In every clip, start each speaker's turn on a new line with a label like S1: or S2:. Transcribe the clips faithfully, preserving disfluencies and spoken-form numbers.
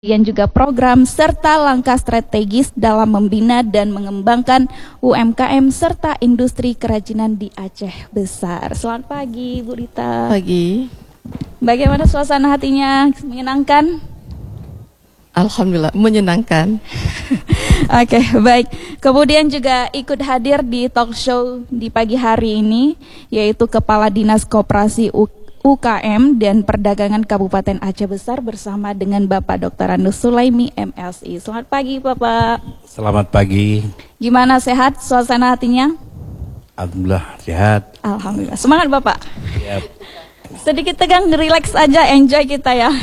S1: dan juga program serta langkah strategis dalam membina dan mengembangkan U M K M serta industri kerajinan di Aceh Besar. Selamat pagi, Bu Rita.
S2: Pagi.
S1: Bagaimana suasana hatinya? Menyenangkan?
S2: Alhamdulillah, menyenangkan.
S1: Oke, okay, baik. Kemudian juga ikut hadir di talk show di pagi hari ini, yaitu Kepala Dinas Koperasi U K M dan Perdagangan Kabupaten Aceh Besar bersama dengan Bapak Doktor Randus Sulaimi M Si. Selamat pagi, Bapak.
S3: Selamat pagi.
S1: Gimana, sehat suasana hatinya?
S3: Alhamdulillah sehat.
S1: Alhamdulillah. Semangat, Bapak.
S3: Siap.
S1: Sedikit tegang, relax aja, enjoy kita ya.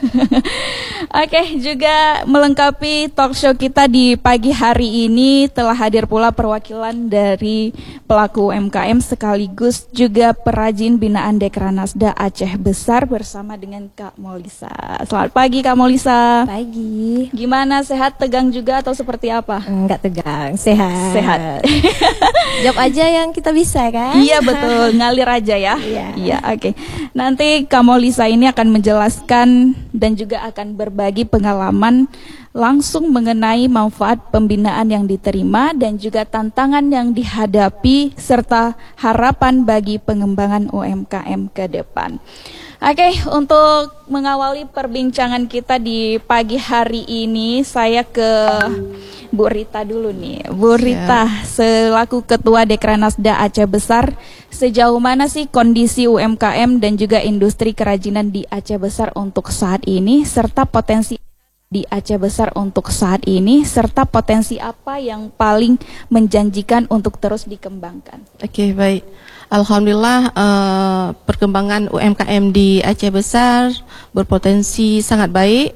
S1: Oke, juga melengkapi talk show kita di pagi hari ini telah hadir pula perwakilan dari pelaku U M K M sekaligus juga perajin binaan Dekranasda Aceh Besar bersama dengan Kak Molisa. Selamat pagi, Kak Molisa.
S4: Pagi.
S1: Gimana, sehat, tegang juga atau seperti apa?
S4: Enggak tegang, sehat.
S1: Sehat.
S4: Jawab aja yang kita bisa kan?
S1: Iya betul, ngalir aja ya.
S4: Iya.
S1: Iya, oke. Okay. Nanti Kak Molisa ini akan menjelaskan dan juga akan berbagi pengalaman langsung mengenai manfaat pembinaan yang diterima dan juga tantangan yang dihadapi serta harapan bagi pengembangan U M K M ke depan. Oke, okay, untuk mengawali perbincangan kita di pagi hari ini, saya ke Bu Rita dulu nih. Bu Rita, selaku Ketua Dekranasda Aceh Besar, sejauh mana sih kondisi U M K M dan juga industri kerajinan di Aceh Besar untuk saat ini, serta potensi di Aceh Besar untuk saat ini, serta potensi apa yang paling menjanjikan untuk terus dikembangkan?
S2: Oke, baik. Alhamdulillah uh, perkembangan U M K M di Aceh Besar berpotensi sangat baik.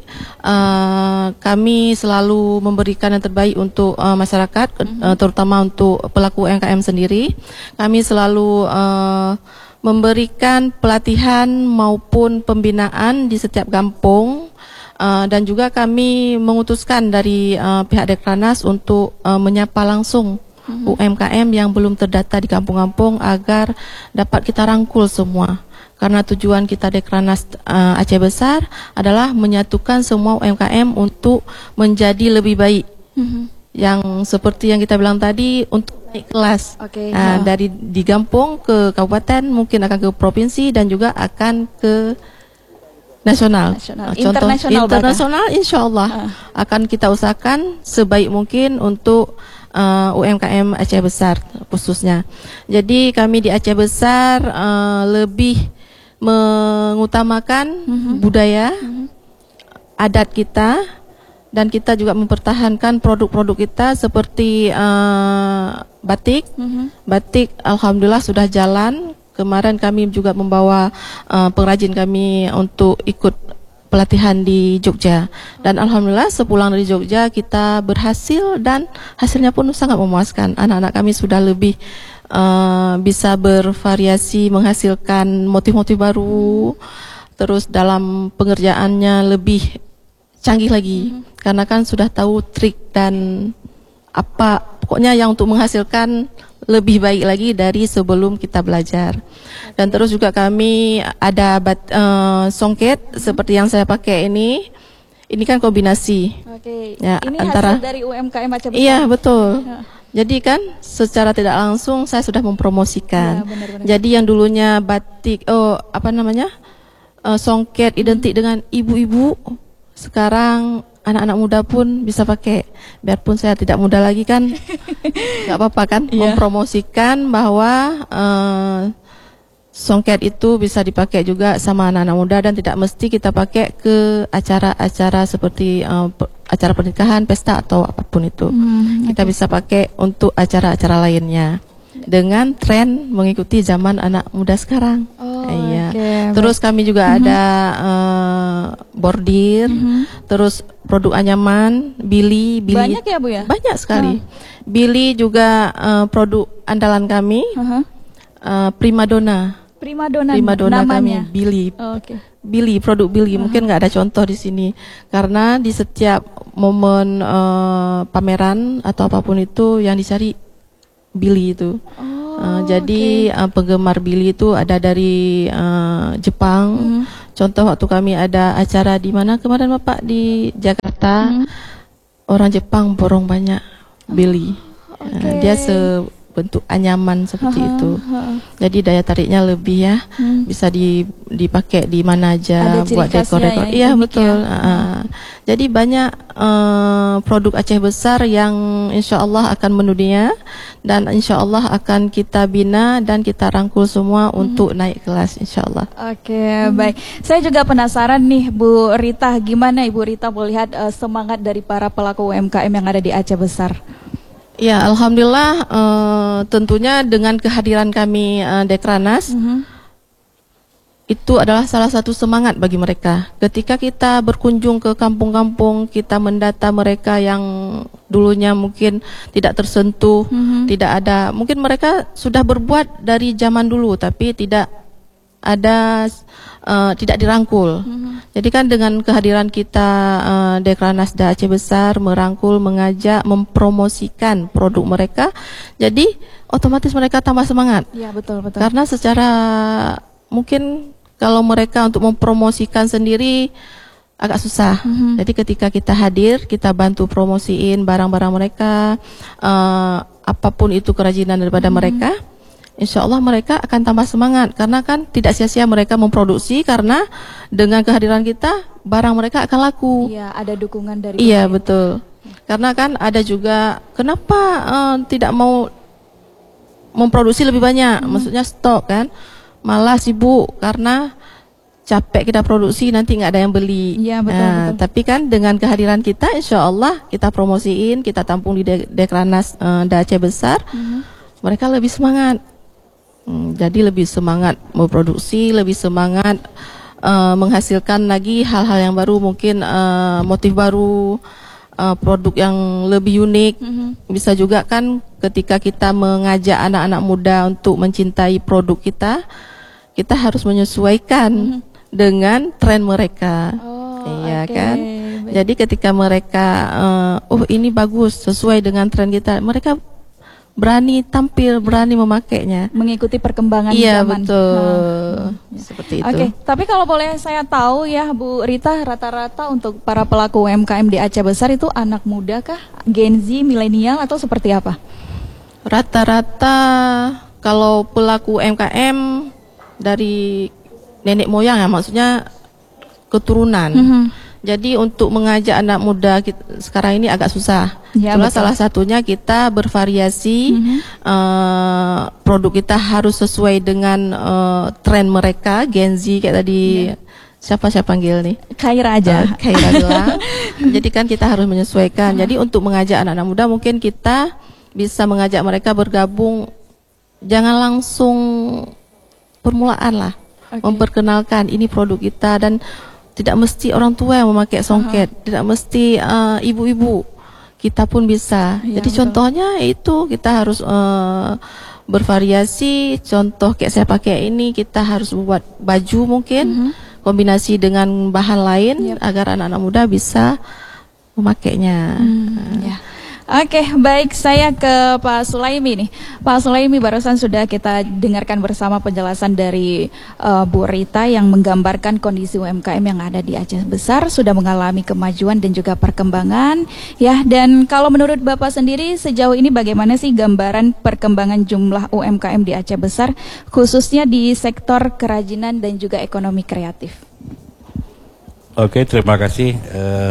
S2: Uh, kami selalu memberikan yang terbaik untuk uh, masyarakat, mm-hmm. uh, terutama untuk pelaku U M K M sendiri. Kami selalu uh, memberikan pelatihan maupun pembinaan di setiap kampung. Uh, dan juga kami mengutuskan dari uh, pihak Dekranas untuk uh, menyapa langsung mm-hmm. U M K M yang belum terdata di kampung-kampung agar dapat kita rangkul semua. Karena tujuan kita Dekranas uh, Aceh Besar adalah menyatukan semua U M K M untuk menjadi lebih baik. Mm-hmm. Yang seperti yang kita bilang tadi, untuk naik kelas.
S1: Okay.
S2: Uh, dari di kampung ke kabupaten, mungkin akan ke provinsi dan juga akan ke nasional,
S1: nasional.
S2: Contoh
S1: internasional,
S2: internasional insya Allah uh. akan kita usahakan sebaik mungkin untuk uh, U M K M Aceh Besar khususnya. Jadi kami di Aceh Besar uh, lebih mengutamakan uh-huh. budaya, uh-huh. adat kita, dan kita juga mempertahankan produk-produk kita seperti uh, batik. Uh-huh. Batik alhamdulillah sudah jalan. Kemarin kami juga membawa uh, pengrajin kami untuk ikut pelatihan di Jogja. Dan alhamdulillah sepulang dari Jogja kita berhasil dan hasilnya pun sangat memuaskan. Anak-anak kami sudah lebih uh, bisa bervariasi, menghasilkan motif-motif baru. Terus dalam pengerjaannya lebih canggih lagi. Mm-hmm. Karena kan sudah tahu trik dan apa, pokoknya yang untuk menghasilkan lebih baik lagi dari sebelum kita belajar. Okay. Dan terus juga kami ada bat, uh, songket hmm. seperti yang saya pakai ini. Ini kan kombinasi.
S1: Oke.
S2: Ya,
S1: ini
S2: antara,
S1: hasil dari U M K M Aceh Besar.
S2: Iya betul.
S1: Ya.
S2: Jadi kan secara tidak langsung saya sudah mempromosikan.
S1: Ya, benar-benar.
S2: Jadi yang dulunya batik, oh apa namanya, uh, songket identik hmm. dengan ibu-ibu, sekarang anak-anak muda pun bisa pakai. Biarpun saya tidak muda lagi kan, nggak apa-apa kan, yeah. mempromosikan bahwa uh, songket itu bisa dipakai juga sama anak-anak muda dan tidak mesti kita pakai ke acara-acara seperti uh, acara pernikahan, pesta atau apapun itu. Hmm, kita okay. bisa pakai untuk acara-acara lainnya dengan tren mengikuti zaman anak muda sekarang.
S1: Oh,
S2: iya.
S1: Okay,
S2: terus
S1: baik.
S2: kami juga mm-hmm. ada uh, bordir, mm-hmm. terus produk anyaman, bili, bili.
S1: Banyak ya Bu ya?
S2: Banyak sekali. Oh. Bili juga uh, produk andalan kami, uh-huh. uh, primadona.
S1: Primadona.
S2: Primadona
S1: namanya?
S2: kami, bili.
S1: Oh, Oke. Okay.
S2: Bili, produk bili. Uh-huh. Mungkin nggak ada contoh di sini karena di setiap momen uh, pameran atau apapun itu yang dicari Bili itu. Oh, uh, jadi okay. uh, penggemar Bili itu ada dari uh, Jepang, mm-hmm. Contoh waktu kami ada acara di mana kemarin Bapak di Jakarta, hmm. orang Jepang borong banyak beli. Okay. Uh, dia sebentuk anyaman seperti uh-huh, itu. Uh-huh. Jadi daya tariknya lebih ya, hmm. bisa di, dipakai di mana aja buat dekor-dekor. Iya betul. Ya. Uh, jadi banyak uh, produk Aceh besar yang insya Allah akan mendunia dan insya Allah akan kita bina dan kita rangkul semua hmm. untuk naik kelas insya Allah.
S1: Oke, okay, hmm. baik. Saya juga penasaran nih Bu Rita, gimana Ibu Rita melihat uh, semangat dari para pelaku U M K M yang ada di Aceh besar?
S2: Ya, alhamdulillah uh, tentunya dengan kehadiran kami uh, Dekranas mm-hmm. itu adalah salah satu semangat bagi mereka. Ketika kita berkunjung ke kampung-kampung, kita mendata mereka yang dulunya mungkin tidak tersentuh, mm-hmm. tidak ada, mungkin mereka sudah berbuat dari zaman dulu tapi tidak ada uh, tidak dirangkul. Mm-hmm. Jadi kan dengan kehadiran kita uh, Dekranasda Aceh Besar merangkul, mengajak, mempromosikan produk mereka, jadi otomatis mereka tambah semangat.
S1: Iya betul betul.
S2: Karena secara mungkin kalau mereka untuk mempromosikan sendiri agak susah. Mm-hmm. Jadi ketika kita hadir, kita bantu promosiin barang-barang mereka, uh, apapun itu kerajinan daripada mm-hmm. mereka. Insya Allah mereka akan tambah semangat karena kan tidak sia-sia mereka memproduksi karena dengan kehadiran kita barang mereka akan laku.
S1: Iya, ada dukungan dari.
S2: Iya betul. Karena kan ada juga kenapa uh, tidak mau memproduksi lebih banyak, hmm. maksudnya stok kan, malah sibuk karena capek kita produksi nanti nggak ada yang beli.
S1: Iya betul,
S2: nah,
S1: betul.
S2: Tapi kan dengan kehadiran kita, insya Allah kita promosiin, kita tampung di De- Dekranas uh, Aceh Besar, hmm. mereka lebih semangat. Hmm, jadi lebih semangat memproduksi, lebih semangat uh, menghasilkan lagi hal-hal yang baru, mungkin uh, motif baru, uh, produk yang lebih unik. Mm-hmm. Bisa juga kan ketika kita mengajak anak-anak muda untuk mencintai produk kita, kita harus menyesuaikan mm-hmm. dengan tren mereka. Oh, iya okay. kan? Baik. Jadi ketika mereka, uh, oh ini bagus sesuai dengan tren kita, mereka berani tampil, berani memakainya,
S1: mengikuti perkembangan
S2: iya,
S1: zaman. Iya
S2: betul, hmm. seperti itu.
S1: Oke, okay. Tapi kalau boleh saya tahu ya Bu Rita, rata-rata untuk para pelaku U M K M di Aceh Besar itu anak muda kah, Gen Z, milenial atau seperti apa?
S2: Rata-rata kalau pelaku U M K M dari nenek moyang ya, maksudnya keturunan. Mm-hmm. Jadi untuk mengajak anak muda kita, sekarang ini agak susah. Ya, Cuma salah satunya kita bervariasi, mm-hmm. uh, produk kita harus sesuai dengan uh, tren mereka, Gen Z kayak tadi. Yeah. Siapa saya panggil nih?
S1: Khaira aja.
S2: Uh, Khaira bilang. Jadi kan kita harus menyesuaikan. Uh-huh. Jadi untuk mengajak anak-anak muda mungkin kita bisa mengajak mereka bergabung. Jangan langsung permulaan lah, okay. memperkenalkan ini produk kita dan tidak mesti orang tua yang memakai songket, uh-huh. tidak mesti uh, ibu-ibu, kita pun bisa. Ya, Jadi betul. Contohnya itu kita harus uh, bervariasi. Contoh kayak saya pakai ini, kita harus buat baju mungkin, uh-huh. kombinasi dengan bahan lain, yep. agar anak-anak muda bisa memakainya. Hmm, uh. ya.
S1: Oke, baik, saya ke Pak Sulaimi nih. Pak Sulaimi, barusan sudah kita dengarkan bersama penjelasan dari uh, Bu Rita yang menggambarkan kondisi U M K M yang ada di Aceh Besar sudah mengalami kemajuan dan juga perkembangan. Ya, dan kalau menurut Bapak sendiri sejauh ini bagaimana sih gambaran perkembangan jumlah U M K M di Aceh Besar khususnya di sektor kerajinan dan juga ekonomi kreatif?
S3: Oke, terima kasih. Uh...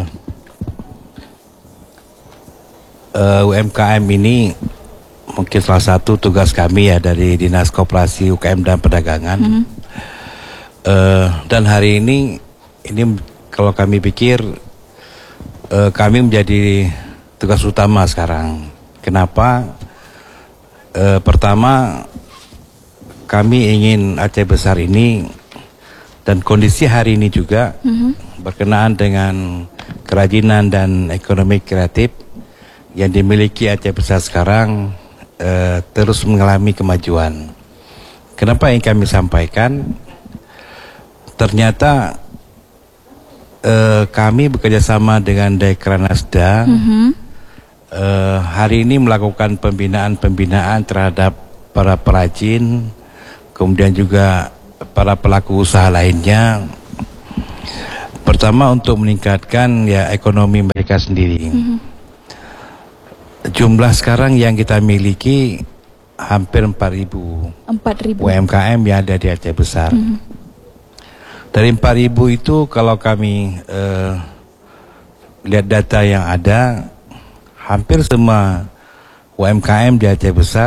S3: Uh, U M K M ini mungkin salah satu tugas kami ya dari Dinas Koperasi U K M dan Perdagangan. Mm-hmm. uh, dan hari ini ini kalau kami pikir uh, kami menjadi tugas utama sekarang. Kenapa? Uh, pertama, kami ingin Aceh Besar ini dan kondisi hari ini juga mm-hmm. berkenaan dengan kerajinan dan ekonomi kreatif yang dimiliki Aceh Besar sekarang uh, terus mengalami kemajuan. Kenapa yang kami sampaikan? Ternyata uh, kami bekerjasama dengan Dekranasda mm-hmm. uh, hari ini melakukan pembinaan-pembinaan terhadap para perajin, kemudian juga para pelaku usaha lainnya terutama untuk meningkatkan ya ekonomi mereka sendiri. Mm-hmm. Jumlah sekarang yang kita miliki hampir empat ribu U M K M yang ada di Aceh Besar. Mm-hmm. Dari empat ribu itu kalau kami uh, lihat data yang ada, hampir semua U M K M di Aceh Besar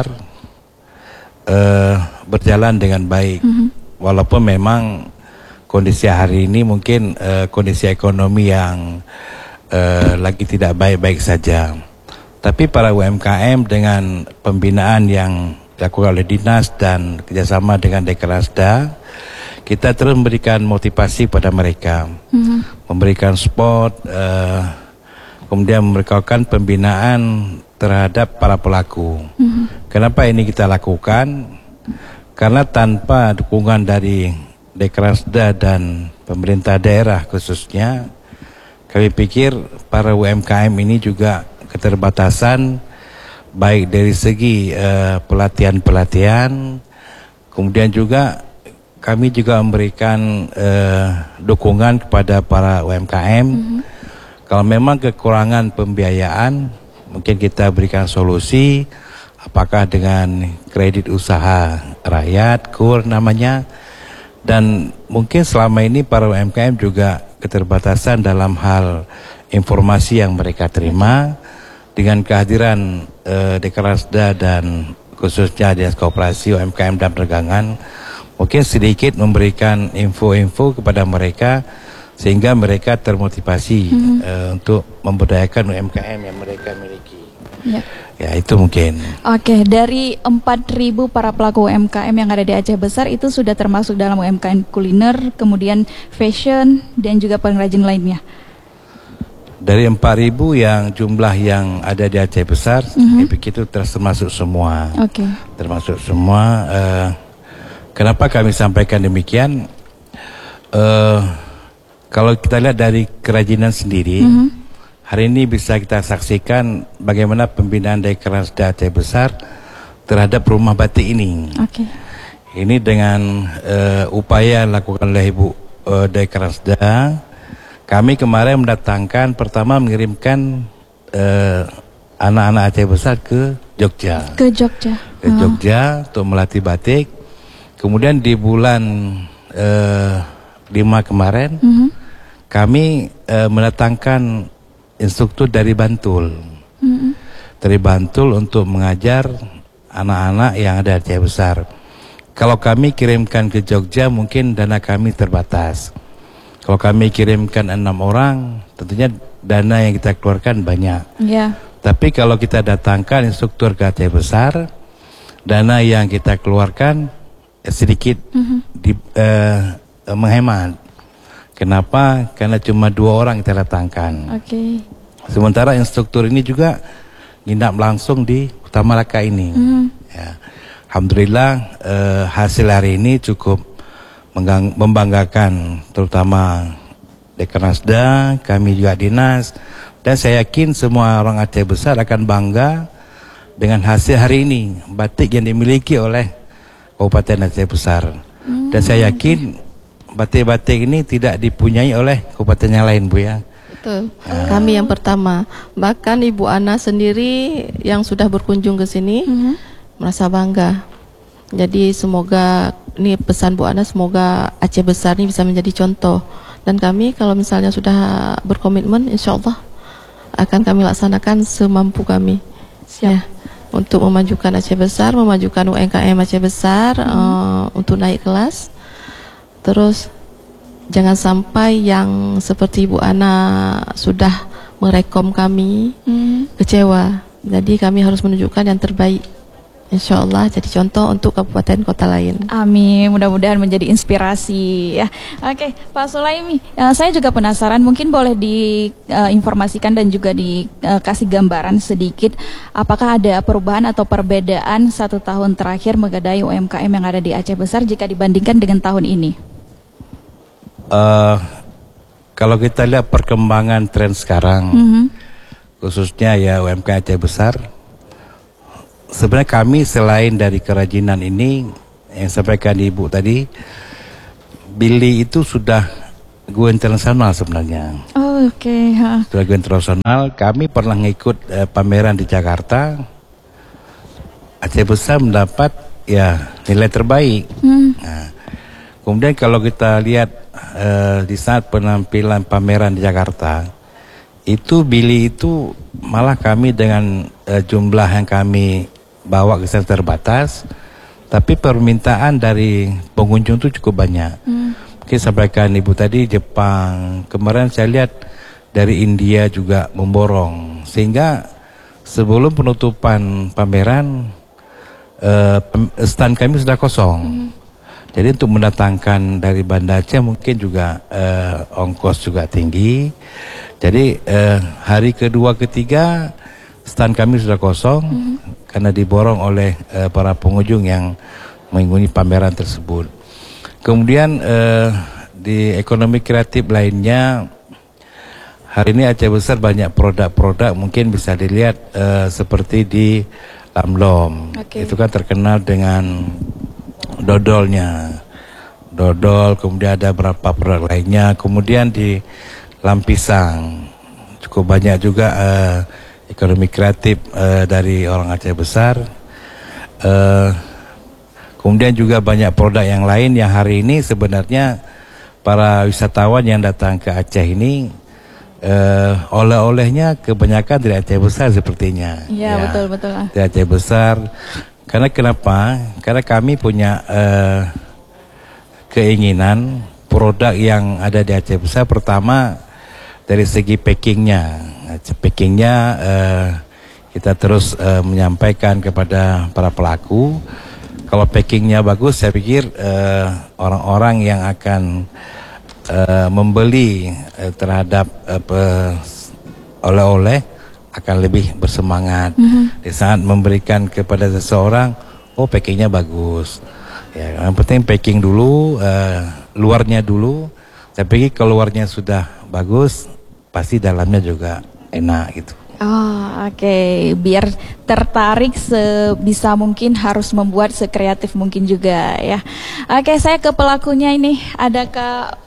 S3: uh, berjalan dengan baik. Mm-hmm. Walaupun memang kondisi hari ini mungkin uh, kondisi ekonomi yang uh, lagi tidak baik-baik saja. Tapi para U M K M dengan pembinaan yang dilakukan oleh dinas dan kerjasama dengan Dekranasda, kita terus memberikan motivasi pada mereka, mm-hmm. memberikan support, uh, kemudian memberikan pembinaan terhadap para pelaku. Mm-hmm. Kenapa ini kita lakukan? Karena tanpa dukungan dari Dekranasda dan pemerintah daerah khususnya, kami pikir para U M K M ini juga keterbatasan baik dari segi uh, pelatihan-pelatihan, kemudian juga kami juga memberikan uh, dukungan kepada para U M K M. Mm-hmm. Kalau memang kekurangan pembiayaan, mungkin kita berikan solusi, apakah dengan kredit usaha rakyat, K U R namanya, dan mungkin selama ini para U M K M juga keterbatasan dalam hal informasi yang mereka terima. Dengan kehadiran uh, Dekranasda dan khususnya Dinas Koperasi U M K M dan Perdagangan, mungkin sedikit memberikan info-info kepada mereka sehingga mereka termotivasi mm-hmm. uh, untuk memberdayakan U M K M yang mereka miliki. Ya, ya itu mungkin.
S1: Oke, dari empat ribu para pelaku U M K M yang ada di Aceh Besar itu sudah termasuk dalam U M K M kuliner, kemudian fashion dan juga pengrajin lainnya.
S3: Dari empat ribu yang jumlah yang ada di Aceh Besar, mm-hmm. itu termasuk semua. Oke. Okay. Termasuk semua. Uh, kenapa kami sampaikan demikian? Uh, kalau kita lihat dari kerajinan sendiri, mm-hmm. hari ini bisa kita saksikan bagaimana pembinaan Dekranasda Aceh Besar terhadap rumah batik ini. Oke. Okay. Ini dengan uh, upaya lakukan oleh Ibu uh, Dekranasda. Kami kemarin mendatangkan, pertama mengirimkan uh, anak-anak Aceh Besar ke Jogja. Ke Jogja. Ke Jogja oh. untuk melatih batik. Kemudian di bulan uh, lima kemarin, mm-hmm. kami uh, mendatangkan instruktur dari Bantul. Mm-hmm. Dari Bantul untuk mengajar anak-anak yang ada di Aceh Besar. Kalau kami kirimkan ke Jogja, mungkin dana kami terbatas. Kalau kami kirimkan enam orang, tentunya dana yang kita keluarkan banyak. Yeah. Tapi kalau kita datangkan instruktur ke Aceh Besar, dana yang kita keluarkan eh, sedikit mm-hmm. di, eh, menghemat. Kenapa? Karena cuma dua orang kita datangkan. Okay. Sementara instruktur ini juga nginap langsung di Kota Malaka ini. Mm-hmm. Ya. Alhamdulillah eh, hasil hari ini cukup membanggakan, terutama Dekranasda, kami juga dinas, dan saya yakin semua orang Aceh Besar akan bangga dengan hasil hari ini, batik yang dimiliki oleh Kabupaten Aceh Besar. Hmm. Dan saya yakin batik-batik ini tidak dipunyai oleh kabupaten yang lain, Bu ya.
S2: Betul. Nah. Kami yang pertama, bahkan Ibu Ana sendiri yang sudah berkunjung ke sini hmm. merasa bangga. Jadi semoga, ini pesan Bu Ana, semoga Aceh Besar ini bisa menjadi contoh. Dan kami kalau misalnya sudah berkomitmen, insya Allah akan kami laksanakan semampu kami. Siap. Ya, untuk memajukan Aceh Besar, memajukan U M K M Aceh Besar, hmm. uh, untuk naik kelas. Terus jangan sampai yang seperti Bu Ana sudah merekom kami hmm. kecewa. Jadi kami harus menunjukkan yang terbaik. Insya Allah jadi contoh untuk kabupaten kota lain. Amin, mudah-mudahan menjadi inspirasi ya. Oke, Pak Sulaimi, uh, saya juga penasaran, mungkin boleh diinformasikan uh, dan juga dikasih uh, gambaran sedikit, apakah ada perubahan atau perbedaan satu tahun terakhir mengadai U M K M yang ada di Aceh Besar jika dibandingkan dengan tahun ini? Uh, kalau kita lihat perkembangan tren sekarang, mm-hmm. khususnya ya U M K M Aceh Besar, sebenarnya kami selain dari kerajinan ini yang sampaikan Ibu tadi, Billy itu sudah
S3: go internasional sebenarnya.
S1: Oh, oke. Okay.
S3: Setelah go internasional, kami pernah ngikut uh, pameran di Jakarta. Aceh Besar mendapat ya nilai terbaik. Hmm. Nah, kemudian kalau kita lihat uh, di saat penampilan pameran di Jakarta, itu Billy itu malah kami dengan uh, jumlah yang kami bawa ke sana terbatas, tapi permintaan dari pengunjung itu cukup banyak. Hmm. Mungkin sampaikan Ibu tadi Jepang, kemarin saya lihat dari India juga memborong, sehingga sebelum penutupan pameran uh, stand kami sudah kosong. Hmm. Jadi untuk mendatangkan dari Banda Aceh mungkin juga uh, ongkos juga tinggi. Jadi uh, hari kedua ketiga stand kami sudah kosong mm-hmm. karena diborong oleh uh, para pengunjung yang mengikuti pameran tersebut. Kemudian uh, di ekonomi kreatif lainnya, hari ini Aceh Besar banyak produk-produk, mungkin bisa dilihat uh, seperti di Lamlom. Okay. Itu kan terkenal dengan dodolnya, dodol, kemudian ada beberapa produk lainnya. Kemudian di Lampisang cukup banyak juga uh, ekonomi kreatif uh, dari orang Aceh Besar. Uh, kemudian juga banyak produk yang lain yang hari ini sebenarnya para wisatawan yang datang ke Aceh ini uh, oleh-olehnya kebanyakan dari Aceh Besar sepertinya.
S1: Ya, ya betul betul.
S3: Dari Aceh Besar. Karena kenapa? Karena kami punya uh, keinginan produk yang ada di Aceh Besar, pertama dari segi packingnya, packingnya uh, kita terus uh, menyampaikan kepada para pelaku. Kalau packingnya bagus, saya pikir uh, orang-orang yang akan uh, membeli uh, terhadap uh, oleh-oleh akan lebih bersemangat. Mm-hmm. Di saat memberikan kepada seseorang, oh packingnya bagus. Ya, yang penting packing dulu, uh, luarnya dulu. Saya pikir kalau luarnya sudah bagus, pasti dalamnya juga enak gitu.
S1: Oh, oke. Okay. Biar tertarik sebisa mungkin harus membuat sekreatif mungkin juga ya. Oke, okay, saya ke pelakunya ini. Ada Kak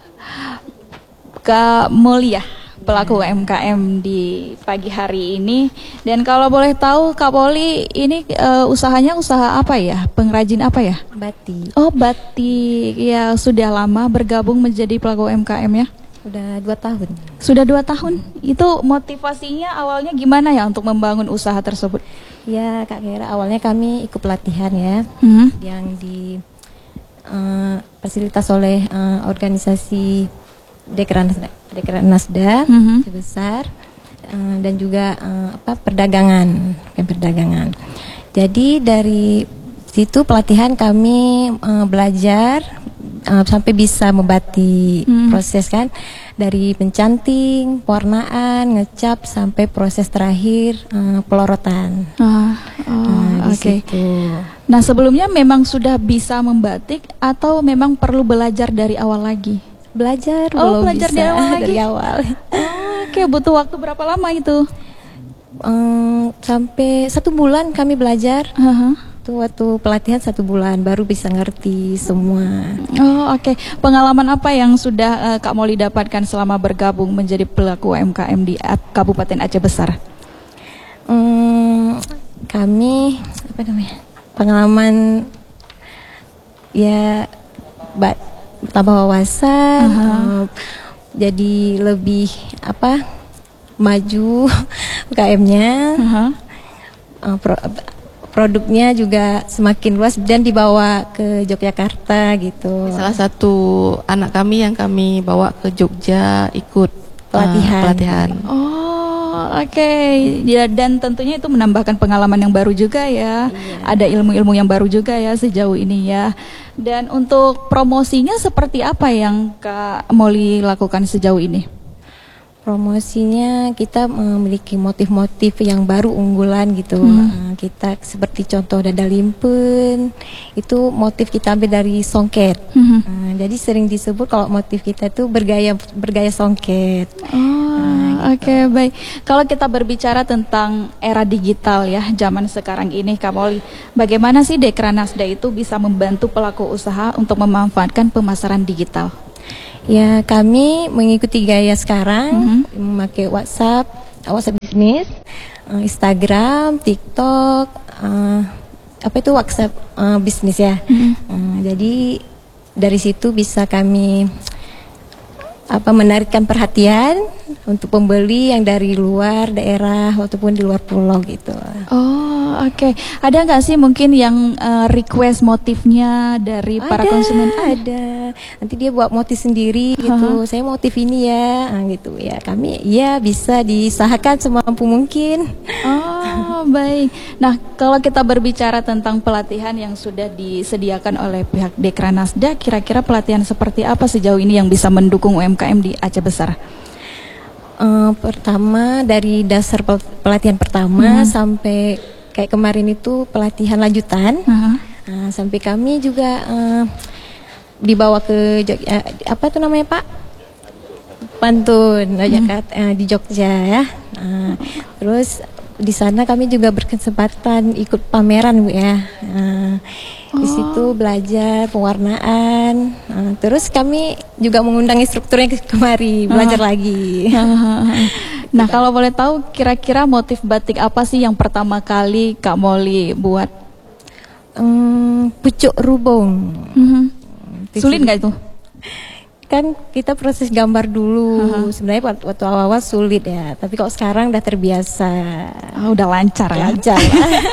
S1: Kak Mulia, pelaku U M K M di pagi hari ini. Dan kalau boleh tahu Kak Poli, ini uh, usahanya usaha apa ya? Pengrajin apa ya?
S4: Batik.
S1: Oh, batik. Ya, sudah lama bergabung menjadi pelaku U M K M ya?
S4: Sudah dua tahun.
S1: Sudah dua tahun. Itu motivasinya awalnya gimana ya untuk membangun usaha tersebut?
S4: Ya Kak Kera, awalnya kami ikut pelatihan ya,
S1: hmm.
S4: yang di uh, fasilitas oleh uh, organisasi Dekran Nasda
S1: hmm.
S4: sebesar uh, dan juga uh, apa perdagangan, perdagangan. Jadi dari situ pelatihan kami uh, belajar Uh, sampai bisa membatik, hmm. proses kan dari pencanting, pewarnaan, ngecap sampai proses terakhir uh, pelorotan.
S1: Ah, oh,
S4: nah,
S1: Oke. Okay. Nah sebelumnya memang sudah bisa membatik atau memang perlu belajar dari awal lagi?
S4: Belajar.
S1: Oh
S4: belum
S1: belajar
S4: bisa
S1: dari awal lagi.
S4: Dari awal.
S1: Oh, Oke, okay. Butuh waktu berapa lama itu?
S4: Um, sampai satu bulan kami belajar.
S1: Uh-huh.
S4: Waktu pelatihan satu bulan baru bisa ngerti semua.
S1: Oh oke, okay. Pengalaman apa yang sudah uh, Kak Moli dapatkan selama bergabung menjadi pelaku U M K M di Kabupaten Aceh Besar?
S4: Hmm, kami apa namanya? Pengalaman ya bat, tambah wawasan, uh-huh. uh, jadi lebih apa? Maju U K M-nya.
S1: Uh-huh.
S4: uh, pro, produknya juga semakin luas dan dibawa ke Yogyakarta gitu.
S2: Salah satu anak kami yang kami bawa ke Jogja ikut
S4: pelatihan.
S2: Uh, pelatihan.
S1: Oh, oke. Okay. Ya, dan tentunya itu menambahkan pengalaman yang baru juga ya.
S4: Iya.
S1: Ada ilmu-ilmu yang baru juga ya sejauh ini ya. Dan untuk promosinya seperti apa yang Kak Moli lakukan sejauh ini?
S4: Promosinya kita memiliki motif-motif yang baru unggulan gitu.
S1: Hmm.
S4: Kita seperti contoh dada limpen itu motif kita ambil dari songket.
S1: Hmm.
S4: Nah, jadi sering disebut kalau motif kita itu bergaya bergaya songket.
S1: Oh,
S4: nah, gitu.
S1: Oke okay, baik. Kalau kita berbicara tentang era digital ya zaman sekarang ini, Kak Moli, bagaimana sih Dekra Nasda itu bisa membantu pelaku usaha untuk memanfaatkan pemasaran digital?
S4: Ya, kami mengikuti gaya sekarang, mm-hmm. memakai WhatsApp, WhatsApp bisnis, uh, Instagram, TikTok, uh, apa itu WhatsApp uh, bisnis ya. Mm-hmm. Uh, jadi dari situ bisa kami apa menarikkan perhatian untuk pembeli yang dari luar daerah ataupun di luar pulau gitu.
S1: Oh, oke. Okay. Ada nggak sih mungkin yang uh, request motifnya dari
S4: ada,
S1: para konsumen?
S4: Ada. Nanti dia buat motif sendiri gitu. Uh-huh. Saya motif ini ya, nah, gitu ya. Kami ya bisa diusahakan semampu mungkin.
S1: Oh, baik. Nah, kalau kita berbicara tentang pelatihan yang sudah disediakan oleh pihak Dekranasda, kira-kira pelatihan seperti apa sejauh ini yang bisa mendukung U M K M di Aceh Besar?
S4: Uh, pertama dari dasar pelatihan pertama hmm. sampai kayak kemarin itu pelatihan lanjutan, uh-huh. uh, sampai kami juga uh, dibawa ke Jogja, apa itu namanya Pak? Pantun, Jakarta, hmm. uh, di Jogja ya. Uh, terus di sana kami juga berkesempatan ikut pameran Bu ya. Uh, Di situ belajar pewarnaan. Nah, terus kami juga mengundang instrukturnya kemari belajar uh, lagi.
S1: Uh, uh, uh. Nah, kalau boleh tahu kira-kira motif batik apa sih yang pertama kali Kak Molly buat?
S4: Um, pucuk rubung.
S1: Uh-huh. Sulit nggak itu?
S4: Kan kita proses gambar dulu. Uh-huh. Sebenarnya waktu awal-awal sulit ya, tapi kok sekarang udah terbiasa.
S1: Oh, udah lancar ya.
S4: Lancar.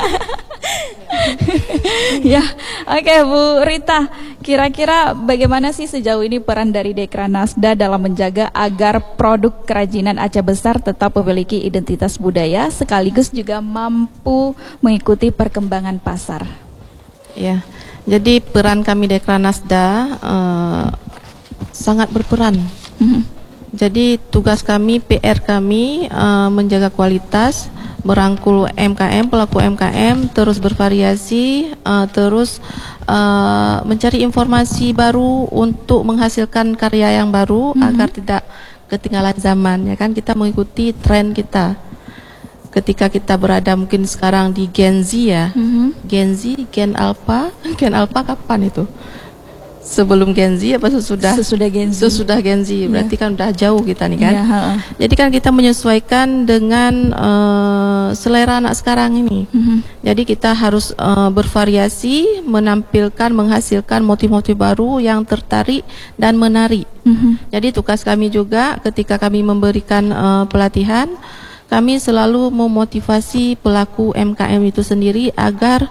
S1: Ya, oke okay, Bu Rita, kira-kira bagaimana sih sejauh ini peran dari Dekranasda dalam menjaga agar produk kerajinan Aceh Besar tetap memiliki identitas budaya sekaligus juga mampu mengikuti perkembangan pasar?
S2: Ya, jadi peran kami Dekranasda uh, sangat berperan. Mm-hmm. Jadi tugas kami, P R kami uh, menjaga kualitas, merangkul U M K M, pelaku U M K M, terus bervariasi, uh, terus uh, mencari informasi baru untuk menghasilkan karya yang baru mm-hmm. agar tidak ketinggalan zaman, ya kan? Kita mengikuti tren kita. Ketika kita berada mungkin sekarang di Gen Z ya, mm-hmm. Gen Z, Gen Alpha, Gen Alpha kapan itu? Sebelum Gen Z apa sesudah?
S1: Sesudah Gen Z.
S2: Sesudah Gen Z, berarti yeah. kan udah jauh kita nih kan.
S1: Yeah,
S2: Jadi kan kita menyesuaikan dengan uh, selera anak sekarang ini. Mm-hmm. Jadi kita harus uh, bervariasi, menampilkan, menghasilkan motif-motif baru yang tertarik dan menarik. Mm-hmm. Jadi tugas kami juga ketika kami memberikan uh, pelatihan, kami selalu memotivasi pelaku U M K M itu sendiri agar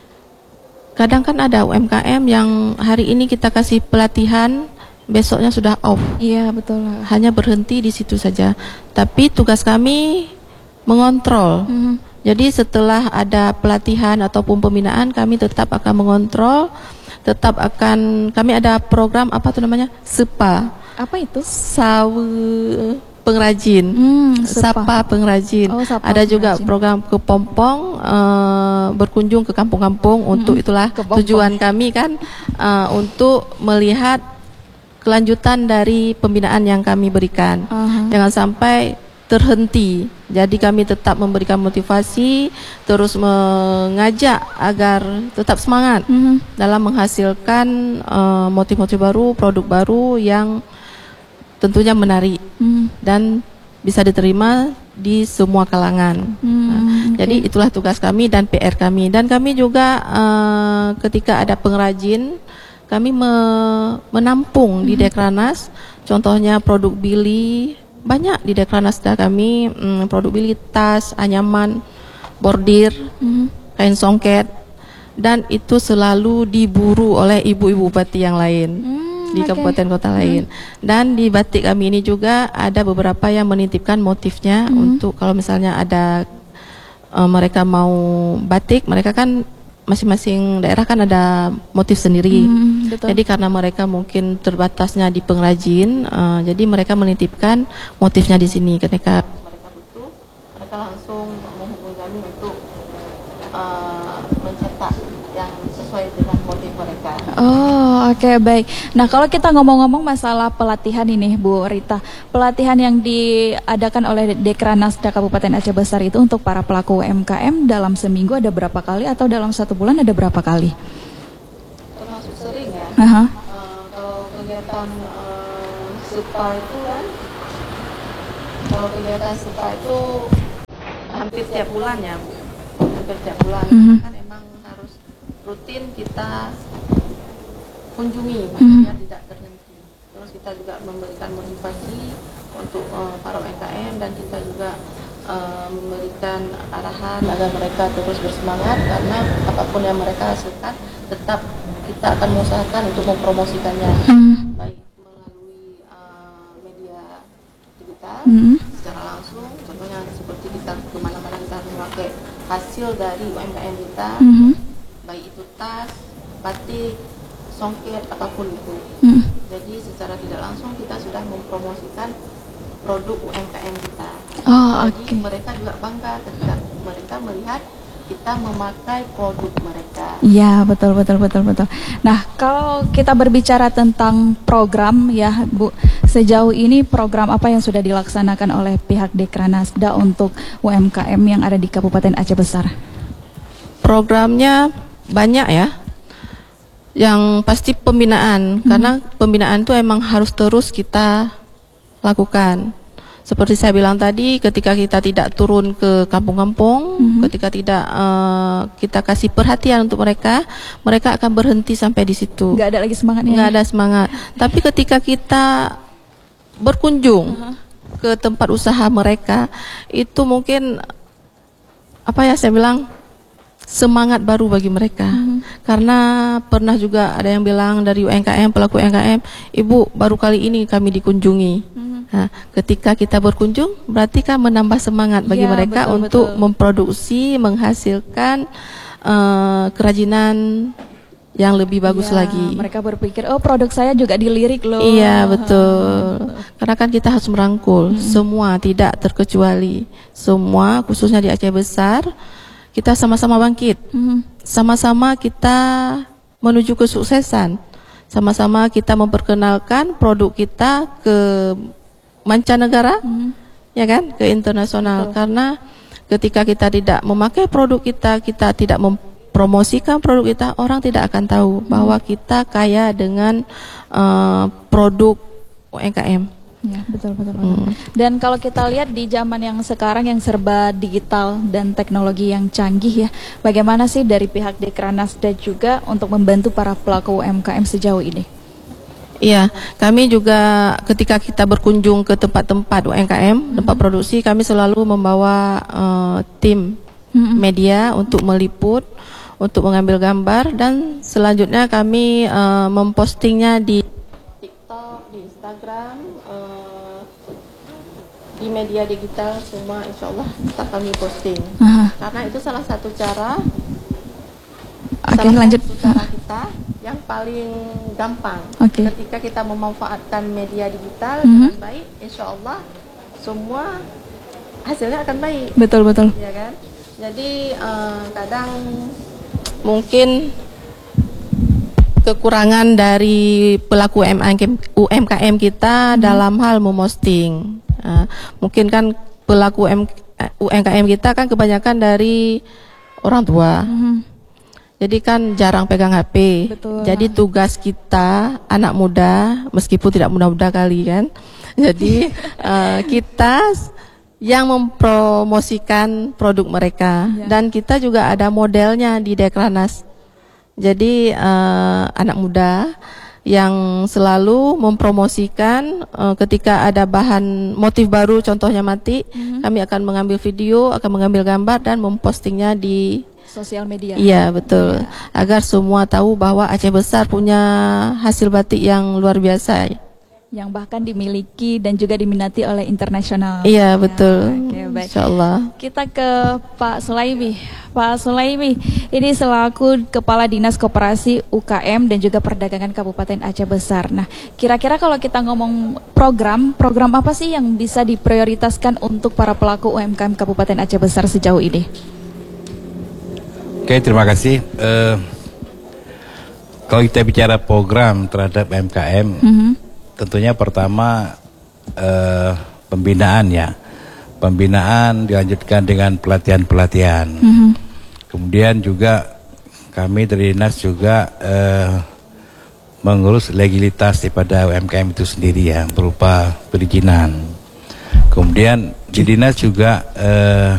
S2: kadang kan ada U M K M yang hari ini kita kasih pelatihan, besoknya sudah off.
S1: Iya, betul.
S2: Hanya berhenti di situ saja. Tapi tugas kami mengontrol. Mm-hmm. Jadi setelah ada pelatihan ataupun pembinaan, kami tetap akan mengontrol, tetap akan, kami ada program apa tuh namanya? S E P A.
S1: Apa itu?
S2: Sawe pengrajin, hmm, sapa pengrajin. Oh, sapa ada pengrajin. Juga program kepompong, uh, berkunjung ke kampung-kampung. Hmm, untuk itulah kepompong. Tujuan kami kan uh, untuk melihat kelanjutan dari pembinaan yang kami berikan. Uh-huh. Jangan sampai terhenti. Jadi kami tetap memberikan motivasi, terus mengajak agar tetap semangat uh-huh. dalam menghasilkan uh, motif-motif baru, produk baru yang tentunya menarik hmm. dan bisa diterima di semua kalangan. Hmm, nah, okay. Jadi itulah tugas kami dan P R kami. Dan kami juga uh, ketika ada pengrajin, kami me- menampung hmm. di Dekranas. Contohnya produk Bili, banyak di Dekranas kami hmm, produk Bili, tas, anyaman, bordir, hmm. kain songket, dan itu selalu diburu oleh ibu-ibu bupati yang lain. Hmm. Di okay. kabupaten kota lain. Hmm. Dan di batik kami ini juga ada beberapa yang menitipkan motifnya hmm. untuk kalau misalnya ada uh, mereka mau batik, mereka kan masing-masing daerah kan ada motif sendiri. Hmm, jadi karena mereka mungkin terbatasnya di pengrajin, uh, jadi mereka menitipkan motifnya di sini. Ketika mereka butuh, mereka langsung menghubungi kami untuk uh, mencetak yang sesuai dengan motif mereka.
S1: Oh, oke okay, baik. Nah, kalau kita ngomong-ngomong masalah pelatihan ini, Bu Rita, pelatihan yang diadakan oleh Dekranasda Kabupaten Aceh Besar itu untuk para pelaku U M K M dalam seminggu ada berapa kali atau dalam satu bulan ada berapa kali?
S2: Termasuk sering ya.
S1: Uh-huh.
S2: Uh, kalau kegiatan uh, SUPA itu kan, kalau kegiatan SUPA itu hampir tiap bulan ya Bu, hampir tiap bulan.
S1: Mhm.
S2: Kan emang harus rutin kita kunjungi, maksudnya
S1: Mhm.
S2: tidak terhenti. Terus kita juga memberikan motivasi untuk uh, para U M K M, dan kita juga uh, memberikan arahan agar mereka terus bersemangat, karena apapun yang mereka hasilkan tetap kita akan mengusahakan untuk mempromosikannya,
S1: Mhm.
S2: baik melalui uh, media digital
S1: Mhm.
S2: secara langsung, contohnya seperti kita kemana-mana kita harus memakai hasil dari U M K M kita,
S1: Mhm.
S2: baik itu tas, batik, songket, apapun itu.
S1: Mhm.
S2: Jadi secara tidak langsung kita sudah mempromosikan produk U M K M kita.
S1: Oh,
S2: Jadi
S1: oke.
S2: mereka juga bangga ketika mereka melihat kita memakai produk mereka.
S1: Iya, betul, betul, betul, betul. Nah, kalau kita berbicara tentang program ya, Bu, sejauh ini program apa yang sudah dilaksanakan oleh pihak Dekranasda untuk U M K M yang ada di Kabupaten Aceh Besar?
S2: Programnya banyak ya. Yang pasti pembinaan, karena pembinaan itu emang harus terus kita lakukan. Seperti saya bilang tadi, ketika kita tidak turun ke kampung-kampung,
S1: Mhm.
S2: ketika tidak uh, kita kasih perhatian untuk mereka, mereka akan berhenti sampai di situ.
S1: Nggak ada lagi semangatnya?
S2: Nggak ada semangat. Tapi ketika kita berkunjung ke tempat usaha mereka, itu mungkin apa ya saya bilang, semangat baru bagi mereka. Karena pernah juga ada yang bilang dari U M K M, pelaku U M K M, Ibu baru kali ini kami dikunjungi. Nah, ketika kita berkunjung berarti kan menambah semangat bagi
S1: Ya,
S2: mereka
S1: betul,
S2: untuk
S1: betul.
S2: memproduksi, menghasilkan uh, kerajinan yang lebih bagus
S1: Iya,
S2: lagi.
S1: mereka berpikir, oh produk saya juga dilirik loh.
S2: Iya, betul. Karena kan kita harus merangkul semua, tidak terkecuali. Semua, khususnya di Aceh Besar, kita sama-sama bangkit.
S1: Mhm.
S2: Sama-sama kita menuju kesuksesan. Sama-sama kita memperkenalkan produk kita ke mancanegara, ya kan, ke internasional. Karena ketika kita tidak memakai produk kita, kita tidak mempromosikan produk kita, orang tidak akan tahu bahwa kita kaya dengan uh, produk U M K M.
S1: Ya, betul, betul, betul. Dan kalau kita lihat di zaman yang sekarang yang serba digital dan teknologi yang canggih ya, bagaimana sih dari pihak Dekranasda juga untuk membantu para pelaku U M K M sejauh ini?
S2: Iya, kami juga ketika kita berkunjung ke tempat-tempat U M K M, tempat produksi, kami selalu membawa uh, tim media untuk meliput, untuk mengambil gambar, dan selanjutnya kami uh, mempostingnya di TikTok, di Instagram, uh, di media digital semua, insya Allah kita kami posting.
S1: Aha.
S2: Karena itu salah satu cara,
S1: Oke,
S2: salah
S1: lanjut.
S2: satu cara kita yang paling gampang.
S1: Oke.
S2: Ketika kita memanfaatkan media digital
S1: Mhm.
S2: dengan baik, insya Allah semua hasilnya akan baik,
S1: Betul, betul.
S2: ya kan? Jadi eh, kadang mungkin kekurangan dari pelaku U M K M kita dalam hal memosting. Nah, mungkin kan pelaku U M K M kita kan kebanyakan dari orang tua.
S1: Mhm.
S2: Jadi kan jarang pegang H P.
S1: Betul.
S2: Jadi tugas kita anak muda, meskipun tidak muda-muda kali kan. Jadi eh, kita yang mempromosikan produk mereka,
S1: Ya.
S2: dan kita juga ada modelnya di Dekranas. Jadi eh, anak muda yang selalu mempromosikan eh, ketika ada bahan motif baru, contohnya mati, kami akan mengambil video, akan mengambil gambar dan mempostingnya di
S1: Sosial media.
S2: iya, betul. Agar semua tahu bahwa Aceh Besar punya hasil batik yang luar biasa.
S1: Yang bahkan dimiliki dan juga diminati oleh internasional.
S2: Iya, betul.
S1: Oke, baik.
S2: Insyaallah.
S1: Kita ke Pak Sulaimi. Pak Sulaimi, ini selaku Kepala Dinas Koperasi U K M dan juga Perdagangan Kabupaten Aceh Besar. Nah, kira-kira kalau kita ngomong program, program apa sih yang bisa diprioritaskan untuk para pelaku U M K M Kabupaten Aceh Besar sejauh ini?
S3: Oke, terima kasih. Eh, kalau kita bicara program terhadap U M K M,
S1: Mhm.
S3: tentunya pertama eh, pembinaan ya. Pembinaan dilanjutkan dengan pelatihan-pelatihan. Kemudian juga kami dari dinas juga eh, mengurus legalitas daripada U M K M itu sendiri ya, berupa perizinan. Kemudian di dinas juga uh,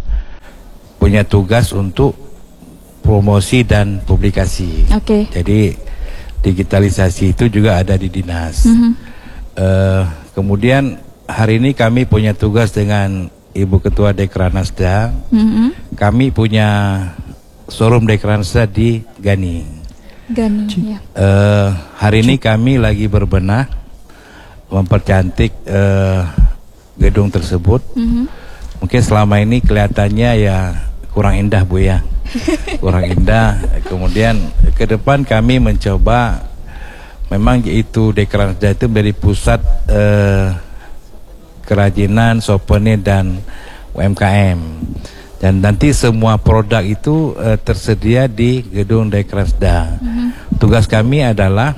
S3: punya tugas untuk promosi dan publikasi.
S1: Oke.
S3: Okay. Jadi digitalisasi itu juga ada di dinas. Mm-hmm. uh, kemudian hari ini kami punya tugas dengan Ibu Ketua Dekranasda. Mm-hmm. Kami punya showroom Dekranasda di Gani.
S1: Gani. Ya.
S3: Uh, hari ini kami lagi berbenah mempercantik uh, gedung tersebut. Mm-hmm. Mungkin selama ini kelihatannya ya kurang indah Bu ya. Kurang indah. Kemudian ke depan kami mencoba, memang itu Dekranasda itu menjadi pusat eh, kerajinan, souvenir dan U M K M. Dan nanti semua produk itu eh, tersedia di gedung Dekranasda. Mm-hmm. Tugas kami adalah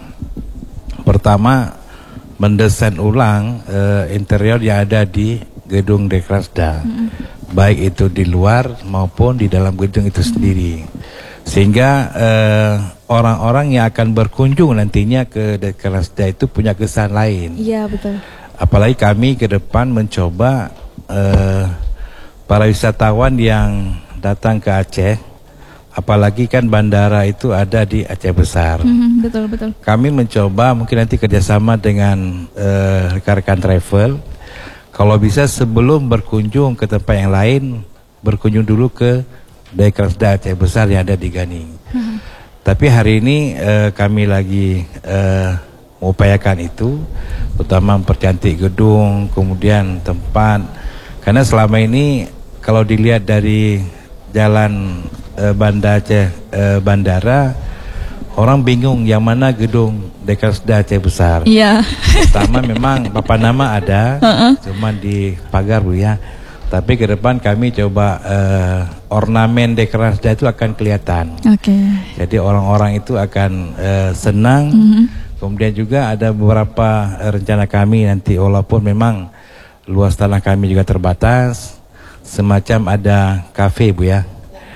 S3: pertama mendesain ulang eh, interior yang ada di gedung Dekranasda. Mm-hmm. Baik itu di luar maupun di dalam gedung itu sendiri, sehingga eh, orang-orang yang akan berkunjung nantinya ke Dekranasda itu punya kesan lain.
S1: Iya betul.
S3: Apalagi kami ke depan mencoba eh, para wisatawan yang datang ke Aceh, apalagi kan bandara itu ada di Aceh Besar.
S1: Mm-hmm, betul betul.
S3: Kami mencoba mungkin nanti kerjasama dengan eh, rekan-rekan travel. Kalau bisa sebelum berkunjung ke tempat yang lain, berkunjung dulu ke Dekranasda Aceh Besar yang ada di Gani. Hmm. Tapi hari ini eh, kami lagi eh, mengupayakan itu, terutama mempercantik gedung, kemudian tempat. Karena selama ini kalau dilihat dari jalan eh, Banda Aceh eh, Bandara, orang bingung yang mana gedung Dekranasda Aceh Besar.
S1: Iya.
S3: Pertama memang papan nama ada, uh-uh. cuma di pagar Bu ya. Tapi ke depan kami coba uh, ornamen Dekranasda itu akan kelihatan. Oke. Okay. Jadi orang-orang itu akan uh, senang. Mm-hmm. Kemudian juga ada beberapa uh, rencana kami nanti, walaupun memang luas tanah kami juga terbatas, semacam ada kafe Bu ya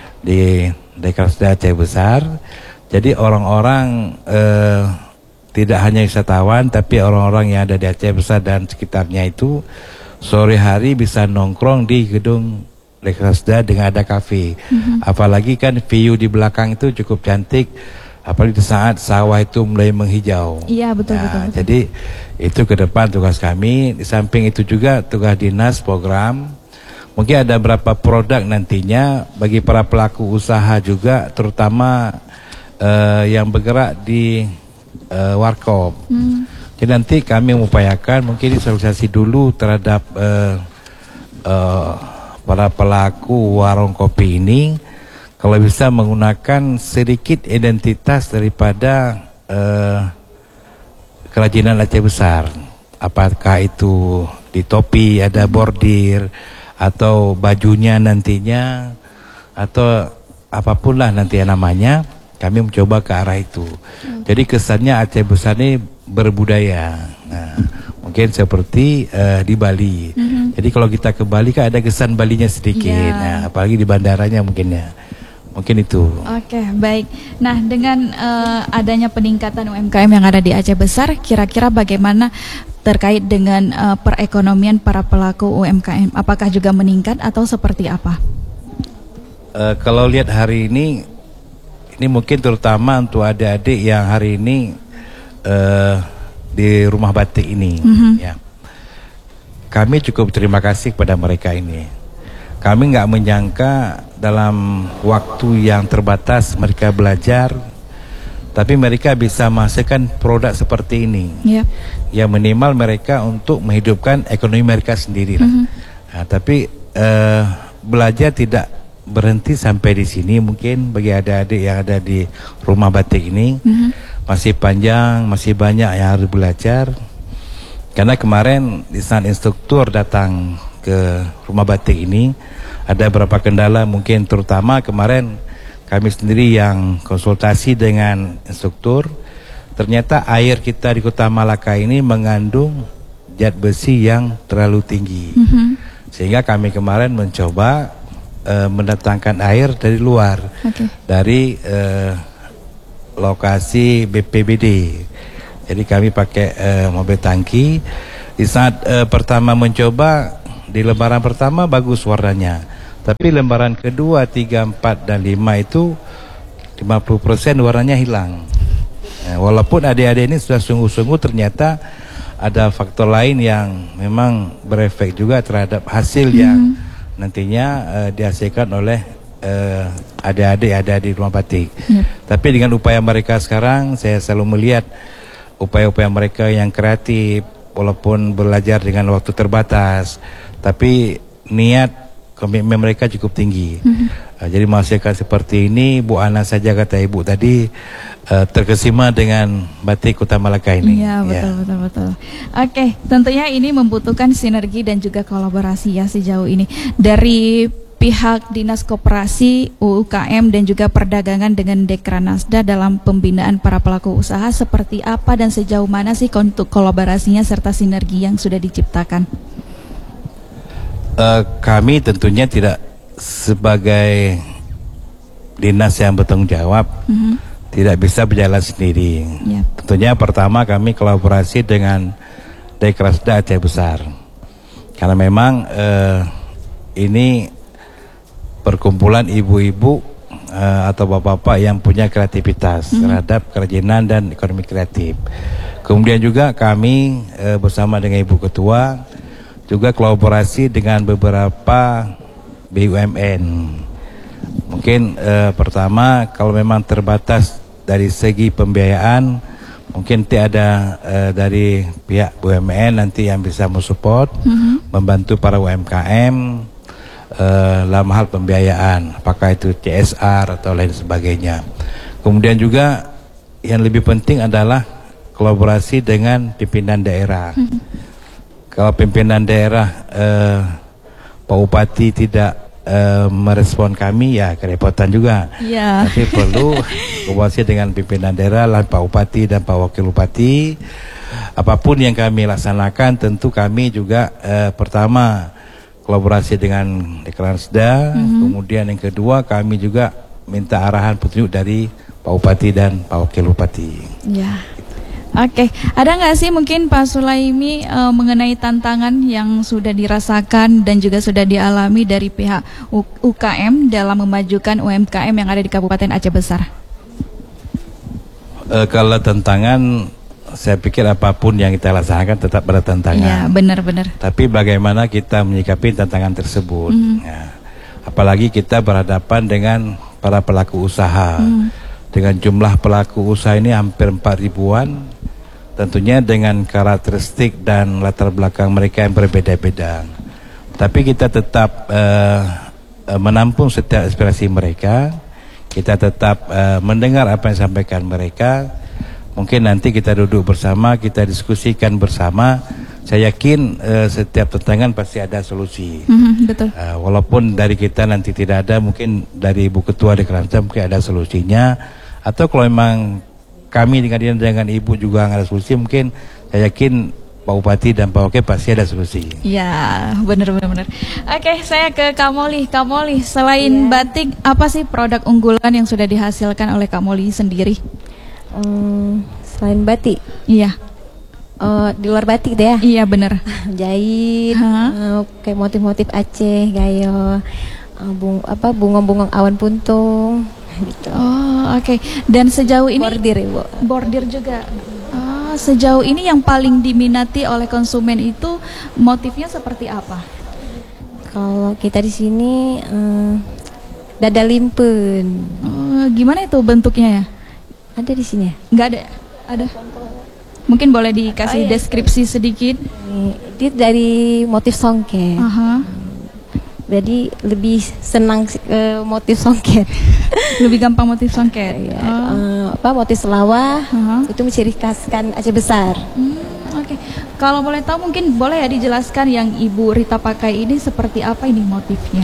S3: di Dekranasda Aceh Besar. Jadi orang-orang eh, tidak hanya wisatawan, tapi orang-orang yang ada di Aceh Besar dan sekitarnya itu sore hari bisa nongkrong di gedung Dekranasda dengan ada kafe. Mm-hmm. Apalagi kan view di belakang itu cukup cantik, apalagi di saat sawah itu mulai menghijau.
S1: Iya betul, nah, betul betul.
S3: Jadi itu ke depan tugas kami. Di samping itu juga tugas dinas program. Mungkin ada beberapa produk nantinya bagi para pelaku usaha juga, terutama Uh, yang bergerak di uh, warkop. Hmm. Jadi nanti kami mengupayakan mungkin disosialisasi dulu terhadap uh, uh, para pelaku warung kopi ini, kalau bisa menggunakan sedikit identitas daripada uh, kerajinan Aceh Besar. Apakah itu di topi ada bordir, atau bajunya nantinya, atau apapun lah nanti namanya. Kami mencoba ke arah itu. Hmm. Jadi kesannya Aceh Besar ini berbudaya. Nah, mungkin seperti uh, di Bali. Hmm. Jadi kalau kita ke Bali kan ada kesan Balinya sedikit. Yeah. Nah, apalagi di bandaranya mungkin ya. Mungkin itu.
S1: Oke, baik. Nah, dengan uh, adanya peningkatan U M K M yang ada di Aceh Besar, kira-kira bagaimana terkait dengan uh, perekonomian para pelaku U M K M? Apakah juga meningkat atau seperti apa?
S3: Uh, kalau lihat hari ini, ini mungkin terutama untuk adik-adik yang hari ini uh, di rumah batik ini, mm-hmm. ya. Kami cukup terima kasih kepada mereka ini. Kami nggak menyangka dalam waktu yang terbatas mereka belajar, tapi mereka bisa menghasilkan produk seperti ini, yeah. yang minimal mereka untuk menghidupkan ekonomi mereka sendiri. Mm-hmm. Nah, tapi uh, belajar tidak berhenti sampai di sini. Mungkin bagi adik-adik yang ada di rumah batik ini, mm-hmm. masih panjang, masih banyak yang harus belajar. Karena kemarin di saat instruktur datang ke rumah batik ini, ada beberapa kendala, mungkin terutama kemarin kami sendiri yang konsultasi dengan instruktur, ternyata air kita di Kota Malaka ini mengandung zat besi yang terlalu tinggi. Mm-hmm. Sehingga kami kemarin mencoba Uh, mendatangkan air dari luar, okay. dari uh, lokasi B P B D. Jadi kami pakai uh, mobil tangki. Di saat uh, pertama mencoba, di lembaran pertama bagus warnanya. Tapi lembaran kedua, tiga, empat, dan lima itu lima puluh persen warnanya hilang. Nah, walaupun adik-adik ini sudah sungguh-sungguh, ternyata ada faktor lain yang memang berefek juga terhadap hasil hmm. yang nantinya uh, dihasilkan oleh uh, adik-adik adik-adik rumah batik. Yep. Tapi dengan upaya mereka sekarang, saya selalu melihat upaya-upaya mereka yang kreatif, walaupun belajar dengan waktu terbatas, tapi niat, komitmen mereka cukup tinggi. Mm-hmm. uh, Jadi menghasilkan seperti ini, Bu Ana saja kata Ibu tadi uh, terkesima dengan batik Kota Malaka ini.
S1: Iya, betul, ya. betul, betul. Oke, tentunya ini membutuhkan sinergi dan juga kolaborasi ya sejauh ini dari pihak Dinas Koperasi, U U K M dan juga Perdagangan dengan Dekranasda dalam pembinaan para pelaku usaha. Seperti apa dan sejauh mana sih untuk kolaborasinya serta sinergi yang sudah diciptakan?
S3: Uh, kami tentunya tidak sebagai dinas yang bertanggung jawab, mm-hmm. tidak bisa berjalan sendiri. Yep. Tentunya pertama kami kolaborasi dengan Dekranasda Aceh Besar, karena memang uh, ini perkumpulan ibu-ibu uh, atau bapak-bapak yang punya kreativitas mm-hmm. terhadap kerajinan dan ekonomi kreatif. Kemudian juga kami uh, bersama dengan Ibu Ketua juga kolaborasi dengan beberapa B U M N. Mungkin uh, pertama kalau memang terbatas dari segi pembiayaan, mungkin tidak ada uh, dari pihak B U M N nanti yang bisa mensupport, mm-hmm. membantu para U M K M uh, dalam hal pembiayaan, apakah itu C S R atau lain sebagainya. Kemudian juga yang lebih penting adalah kolaborasi dengan pimpinan daerah. Mm-hmm. Kalau pimpinan daerah eh, Pak Bupati tidak eh, merespon kami, ya kerepotan juga. Yeah. Tapi perlu kolaborasi dengan pimpinan daerah, lah Pak Bupati dan Pak Wakil Bupati. Apapun yang kami laksanakan, tentu kami juga eh, pertama kolaborasi dengan Dekranasda, mm-hmm. kemudian yang kedua kami juga minta arahan petunjuk dari Pak Bupati dan Pak Wakil Bupati. Ya. Yeah.
S1: Oke, okay. Ada nggak sih mungkin Pak Sulaimi uh, mengenai tantangan yang sudah dirasakan dan juga sudah dialami dari pihak U K M dalam memajukan U M K M yang ada di Kabupaten Aceh Besar?
S3: Uh, kalau tantangan, saya pikir apapun yang kita laksanakan tetap ada tantangan.
S1: Iya, benar-benar.
S3: Tapi bagaimana kita menyikapi tantangan tersebut? Mm-hmm. Ya. Apalagi kita berhadapan dengan para pelaku usaha. Mm. Dengan jumlah pelaku usaha ini hampir empat ribuan. Tentunya dengan karakteristik dan latar belakang mereka yang berbeda-beda. Tapi kita tetap uh, menampung setiap aspirasi mereka. Kita tetap uh, mendengar apa yang disampaikan mereka. Mungkin nanti kita duduk bersama, kita diskusikan bersama. Saya yakin uh, setiap tantangan pasti ada solusi. Mm-hmm, betul. Uh, walaupun dari kita nanti tidak ada, mungkin dari Ibu Ketua Dekranasda mungkin ada solusinya. Atau kalau memang kami dengan dengan Ibu juga nggak ada solusi, mungkin saya yakin Pak Bupati dan Pak Wakil pasti ada solusi.
S1: Ya, benar-benar. Oke, saya ke Kak Moli. Kak Moli, selain ya. batik, apa sih produk unggulan yang sudah dihasilkan oleh Kak Moli sendiri?
S4: Um, selain batik?
S1: Iya.
S4: Uh, di luar batik deh ya?
S1: Iya, benar.
S4: Jahit, uh, kayak motif-motif Aceh, gayo, uh, bung, apa bunga-bunga awan puntung. Gitu.
S1: Oh, oke. Okay. Dan sejauh ini
S4: bordir, Ibu.
S1: Bordir juga. Oh, sejauh ini yang paling diminati oleh konsumen itu motifnya seperti apa?
S4: Kalau kita di sini um, dada limpen.
S1: Oh, gimana itu bentuknya ya?
S4: Ada di sini ya?
S1: Enggak ada. Ada. Mungkin boleh dikasih oh, iya. deskripsi sedikit.
S4: Ini dari motif songket. Uh-huh. Jadi lebih senang uh, motif songket.
S1: Lebih gampang motif songket.
S4: Ya, oh. uh, apa motif selawah uh-huh. itu menciri khaskan Aceh Besar.
S1: Hmm, Oke. Okay. Kalau boleh tahu mungkin boleh ya dijelaskan yang Ibu Rita pakai ini seperti apa ini motifnya?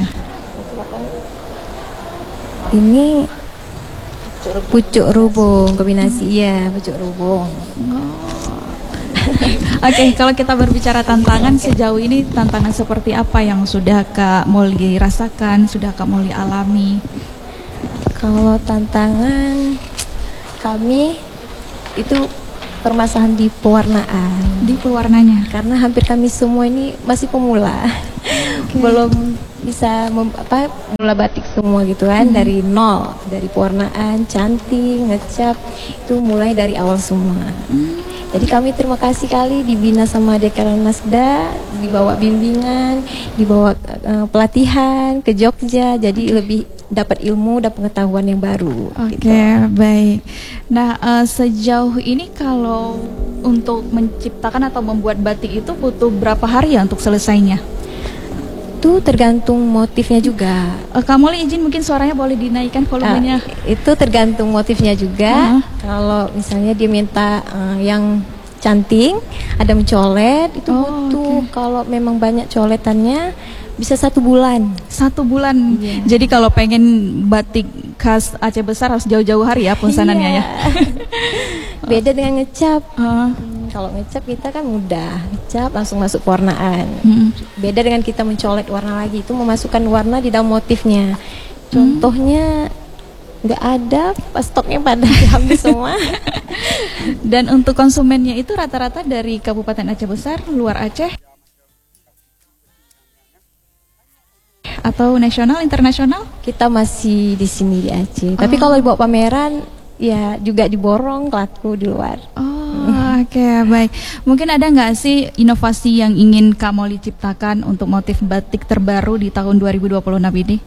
S4: Ini pucuk rubung kombinasi, iya hmm. pucuk rubung. Oh.
S1: Oke, okay, kalau kita berbicara tantangan sejauh ini, tantangan seperti apa yang sudah Kak Moli rasakan, sudah Kak Moli alami?
S4: Kalau tantangan kami itu permasalahan di pewarnaan.
S1: Di pewarnanya.
S4: Karena hampir kami semua ini masih pemula, okay. belum bisa mem, apa mula batik semua gitu kan, hmm. dari nol, dari pewarnaan, canting, ngecap itu mulai dari awal semua. Hmm. Jadi kami terima kasih kali dibina sama Dekran Nasda, dibawa bimbingan, dibawa uh, pelatihan ke Jogja, jadi lebih dapat ilmu dan pengetahuan yang baru.
S1: Oke,
S4: gitu.
S1: Baik. Nah, uh, sejauh ini kalau untuk menciptakan atau membuat batik itu butuh berapa hari ya untuk selesainya?
S4: Itu tergantung motifnya juga.
S1: Uh, kamu izin mungkin suaranya boleh dinaikkan volumenya.
S4: Uh, itu tergantung motifnya juga. Uh-huh. Kalau misalnya dia minta uh, yang canting, ada mencolet, itu oh, butuh. Okay. Kalau memang banyak coletannya bisa satu bulan.
S1: Satu bulan. Yeah. Jadi kalau pengen batik khas Aceh Besar harus jauh-jauh hari ya pesanannya. Yeah. Ya.
S4: Beda dengan ngecap.
S1: Uh.
S4: Hmm, kalau ngecap kita kan mudah, ngecap langsung masuk pewarnaan.
S1: Hmm.
S4: Beda dengan kita mencolet warna lagi, itu memasukkan warna di dalam motifnya. Contohnya nggak hmm. ada, pas stoknya pada habis semua.
S1: Dan untuk konsumennya itu rata-rata dari Kabupaten Aceh Besar, luar Aceh, atau nasional, internasional?
S4: Kita masih di sini di Aceh.
S1: Oh.
S4: Tapi kalau dibawa pameran, ya juga diborong laku di luar.
S1: Oh, oke, okay, baik. Mungkin ada nggak sih inovasi yang ingin Kak Molly ciptakan untuk motif batik terbaru di tahun dua ribu dua puluh enam ini?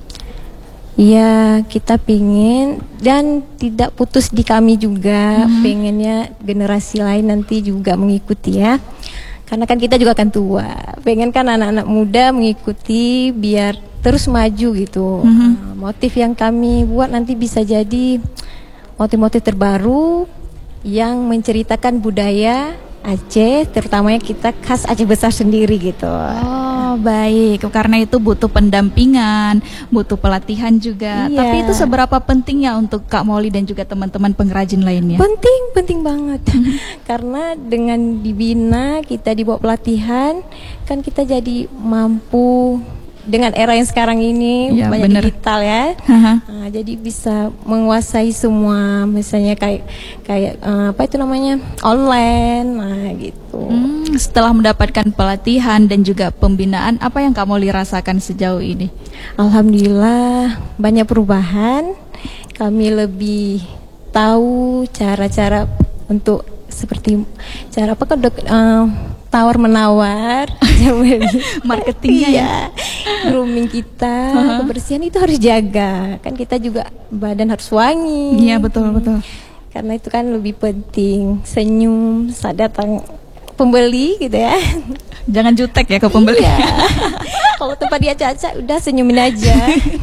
S4: Ya, kita pingin dan tidak putus di kami juga. Hmm. Pengennya generasi lain nanti juga mengikuti ya. Karena kan kita juga akan tua, pengen kan anak-anak muda mengikuti biar terus maju gitu. Mm-hmm. Nah, motif yang kami buat nanti bisa jadi motif-motif terbaru yang menceritakan budaya Aceh, terutamanya kita khas Aceh Besar sendiri gitu.
S1: Oh baik, karena itu butuh pendampingan, butuh pelatihan juga.
S4: Iya.
S1: Tapi itu seberapa pentingnya untuk Kak Molly dan juga teman-teman pengrajin lainnya?
S4: Penting, penting banget. Karena dengan dibina, kita dibawa pelatihan, kan kita jadi mampu dengan era yang sekarang ini ya, banyak bener. Digital ya. Nah, jadi bisa menguasai semua, misalnya kayak kayak uh, apa itu namanya online, nah gitu.
S1: Hmm, setelah mendapatkan pelatihan dan juga pembinaan, apa yang Kak Molly rasakan sejauh ini?
S4: Alhamdulillah banyak perubahan. Kami lebih tahu cara-cara untuk seperti cara apa kan uh, tawar menawar,
S1: marketingnya ya,
S4: grooming kita, uh-huh. kebersihan itu harus jaga. Kan kita juga badan harus wangi.
S1: Iya betul betul.
S4: Karena itu kan lebih penting. Senyum saat datang pembeli gitu ya.
S1: Jangan jutek ya ke pembeli.
S4: Iya. Kalau tempat dia cacat udah senyumin aja.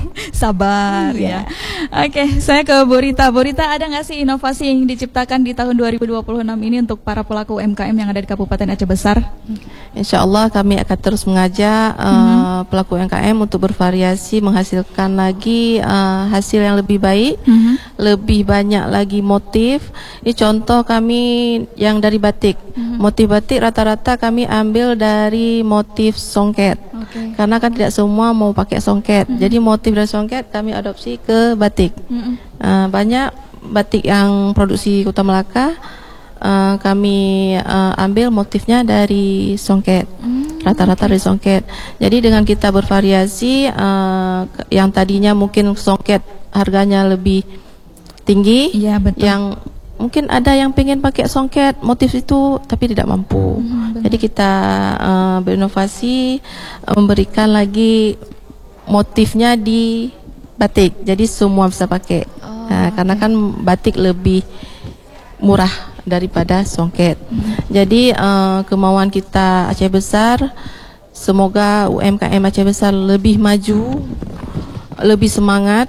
S1: Sabar iya. ya. Oke, saya ke Bu Rita. Bu Rita, ada nggak sih inovasi yang diciptakan di tahun dua ribu dua puluh enam ini untuk para pelaku U M K M yang ada di Kabupaten Aceh Besar?
S2: Insya Allah kami akan terus mengajak uh, mm-hmm. pelaku U M K M untuk bervariasi, menghasilkan lagi uh, hasil yang lebih baik, mm-hmm. lebih banyak lagi motif. Ini contoh kami yang dari batik. Mm-hmm. Motif batik rata-rata kami ambil dari motif songket. Okay. Karena kan tidak semua mau pakai songket. Mm-hmm. Jadi motif dari songket kami adopsi ke batik. Mm-hmm. uh, Banyak batik yang produksi Kota Melaka, uh, kami uh, ambil motifnya dari songket. Mm-hmm. Rata-rata dari songket. Jadi dengan kita bervariasi, uh, yang tadinya mungkin songket harganya lebih tinggi,
S1: ya, betul.
S2: Yang mungkin ada yang pengen pakai songket motif itu tapi tidak mampu. Hmm, Jadi kita uh, berinovasi, uh, memberikan lagi motifnya di batik. Jadi semua bisa pakai. Oh, nah, okay. Karena kan batik lebih murah daripada songket. Hmm. Jadi uh, kemauan kita Aceh Besar, semoga U M K M Aceh Besar lebih maju, lebih semangat.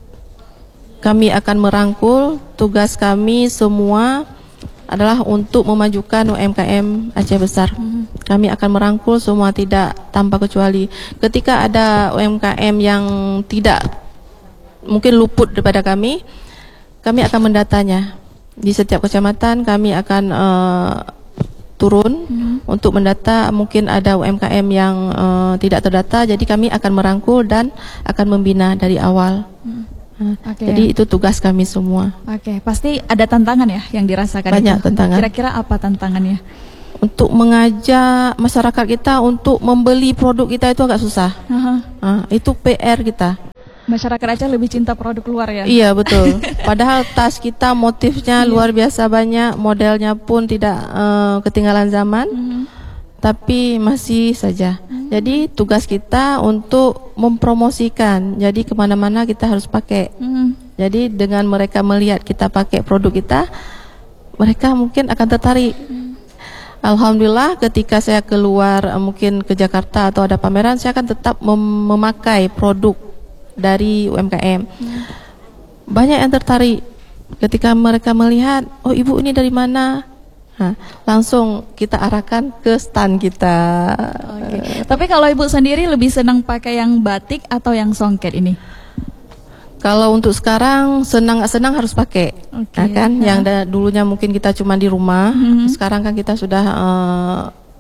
S2: Kami akan merangkul, tugas kami semua adalah untuk memajukan U M K M Aceh Besar. Mm-hmm. Kami akan merangkul semua, tidak tanpa kecuali. Ketika ada U M K M yang tidak mungkin luput daripada kami, kami akan mendatanya. Di setiap kecamatan kami akan uh, turun mm-hmm. untuk mendata. Mungkin ada U M K M yang uh, tidak terdata, jadi kami akan merangkul dan akan membina dari awal. Mm-hmm. Nah,
S1: Oke.
S2: Jadi itu tugas kami semua.
S1: Oke, pasti ada tantangan ya yang dirasakan.
S2: Banyak
S1: itu.
S2: tantangan.
S1: Kira-kira apa tantangannya?
S2: Untuk mengajak masyarakat kita untuk membeli produk kita itu agak susah.
S1: Aha.
S2: Nah, itu P R kita.
S1: Masyarakat Aceh lebih cinta produk luar ya?
S2: Iya betul. Padahal tas kita motifnya luar biasa banyak, modelnya pun tidak uh, ketinggalan zaman,
S1: Mhm.
S2: tapi masih saja. Jadi tugas kita untuk mempromosikan. Jadi kemana-mana kita harus pakai.
S1: Mhm.
S2: Jadi dengan mereka melihat kita pakai produk kita, mereka mungkin akan tertarik. Alhamdulillah ketika saya keluar uh, mungkin ke Jakarta atau ada pameran, saya akan tetap mem- memakai produk dari U M K M. Banyak yang tertarik ketika mereka melihat, oh ibu ini dari mana? Nah, langsung kita arahkan ke stand kita.
S1: Oke. Tapi kalau ibu sendiri lebih senang pakai yang batik atau yang songket ini?
S2: Kalau untuk sekarang senang nggak senang harus pakai,
S1: Oke.
S2: nah, kan?
S1: Nah.
S2: Yang da- dulunya mungkin kita cuma di rumah,
S1: Mhm.
S2: sekarang kan kita sudah uh,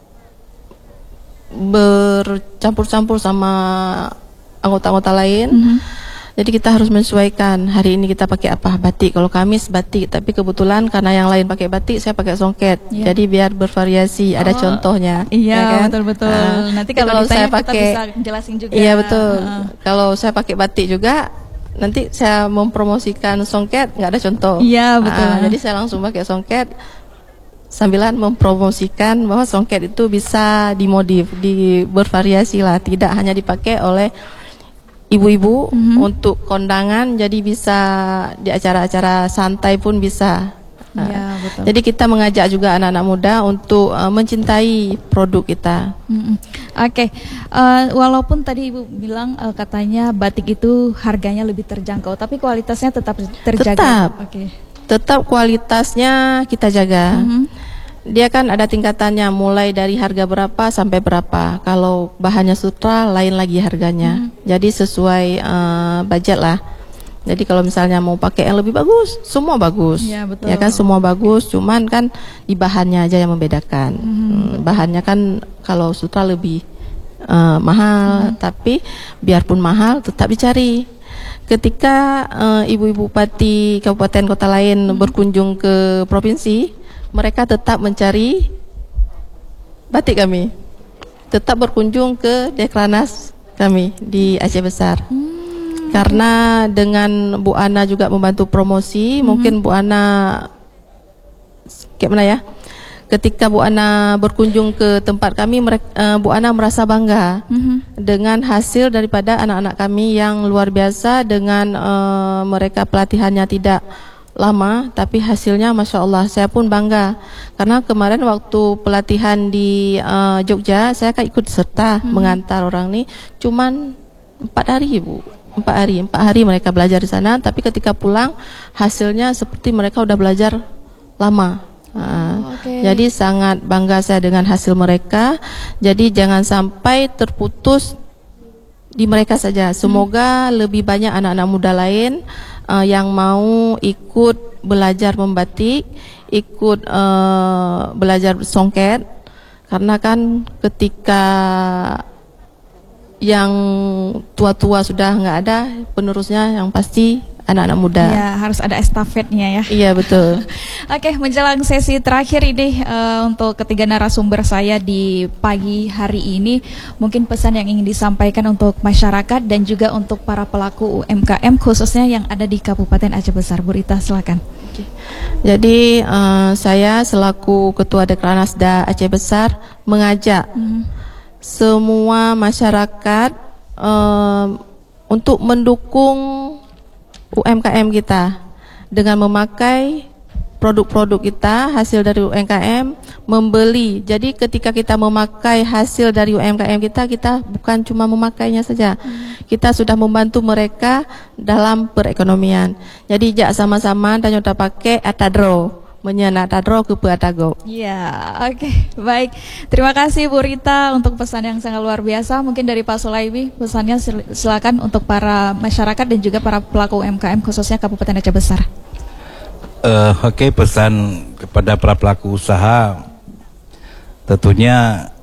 S2: bercampur-campur sama anggota-anggota lain.
S1: Mhm.
S2: Jadi kita harus menyesuaikan. Hari ini kita pakai apa? Batik. Kalau Kamis batik, tapi kebetulan karena yang lain pakai batik, saya pakai songket.
S1: Iya.
S2: Jadi biar bervariasi. Ada
S1: Oh,
S2: contohnya.
S1: Iya,
S2: ya kan?
S1: betul-betul.
S2: Nah,
S1: Nanti
S2: jadi
S1: kalau, ditanya
S2: saya
S1: kita
S2: pakai,
S1: bisa jelasin juga.
S2: iya betul.
S1: Heeh.
S2: Kalau saya pakai batik juga, nanti saya mempromosikan songket, nggak ada contoh.
S1: Iya, betul.
S2: Ah, jadi saya langsung pakai songket. Sambilan mempromosikan bahwa songket itu bisa dimodif, di bervariasi lah, tidak hanya dipakai oleh ibu-ibu
S1: Mhm.
S2: untuk kondangan, jadi bisa di acara-acara santai pun bisa. Nah,
S1: Iya, betul.
S2: jadi kita mengajak juga anak-anak muda untuk uh, mencintai produk kita.
S1: Mm-mm. Oke, Eh, walaupun tadi ibu bilang eh, katanya batik itu harganya lebih terjangkau, tapi kualitasnya tetap terjaga.
S2: Tetap.
S1: Oke.
S2: Tetap kualitasnya kita jaga.
S1: Mhm.
S2: Dia kan ada tingkatannya, mulai dari harga berapa sampai berapa. Kalau bahannya sutra lain lagi harganya. Jadi sesuai uh, budget lah. Jadi kalau misalnya mau pakai yang lebih bagus, semua bagus.
S1: Iya, betul.
S2: Ya kan semua bagus, cuman kan di bahannya aja yang membedakan. Hmm, bahannya kan kalau sutra lebih uh, mahal, tapi biarpun mahal tetap dicari. Ketika uh, ibu-ibu bupati kabupaten kota lain berkunjung ke provinsi, mereka tetap mencari batik kami. Tetap berkunjung ke Deklarnas kami di Aceh Besar. Karena dengan Bu Ana juga membantu promosi, mungkin Bu Ana kayak mana ya? Ketika Bu Ana berkunjung ke tempat kami, mereka, uh, Bu Ana merasa bangga
S1: Mhm.
S2: dengan hasil daripada anak-anak kami yang luar biasa, dengan uh, mereka pelatihannya tidak lama, tapi hasilnya Masya Allah, saya pun bangga. Karena kemarin waktu pelatihan di uh, Jogja, saya kan ikut serta mengantar orang nih, cuman empat hari Bu, empat hari, empat hari mereka belajar di sana, tapi ketika pulang hasilnya seperti mereka udah belajar lama. Nah,
S1: Oke.
S2: jadi sangat bangga saya dengan hasil mereka. Jadi jangan sampai terputus di mereka saja. Semoga lebih banyak anak-anak muda lain uh, yang mau ikut belajar membatik, ikut uh, belajar songket. Karena kan ketika yang tua-tua sudah nggak ada, penerusnya yang pasti anak-anak muda.
S1: Ya, harus ada estafetnya ya.
S2: Iya betul.
S1: Oke, menjelang sesi terakhir ini eh, untuk ketiga narasumber saya di pagi hari ini, mungkin pesan yang ingin disampaikan untuk masyarakat dan juga untuk para pelaku U M K M khususnya yang ada di Kabupaten Aceh Besar. Bu Rita, silakan.
S2: Jadi eh, saya selaku Ketua Dekranasda Aceh Besar mengajak
S1: Mhm.
S2: semua masyarakat eh, untuk mendukung U M K M kita dengan memakai produk-produk kita, hasil dari U M K M, membeli. Jadi ketika kita memakai hasil dari U M K M kita, kita bukan cuma memakainya saja. Kita sudah membantu mereka dalam perekonomian. Jadi jak sama-sama dan udah pakai atadro, menyana atadro ke atago.
S1: Ya, oke, baik. Terima kasih Bu Rita untuk pesan yang sangat luar biasa. Mungkin dari Pak Sulaibi, pesannya sil- silakan untuk para masyarakat dan juga para pelaku U M K M khususnya Kabupaten Aceh Besar.
S3: Eh, Oke, pesan kepada para pelaku usaha, tentunya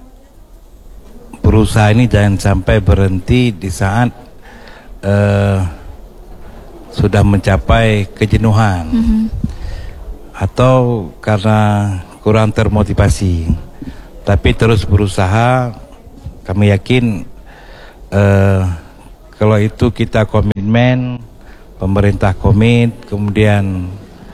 S3: berusaha ini jangan sampai berhenti di saat eh, sudah mencapai kejenuhan mm-hmm. atau karena kurang termotivasi, tapi terus berusaha. Kami yakin uh, kalau itu kita komitmen, pemerintah komit, kemudian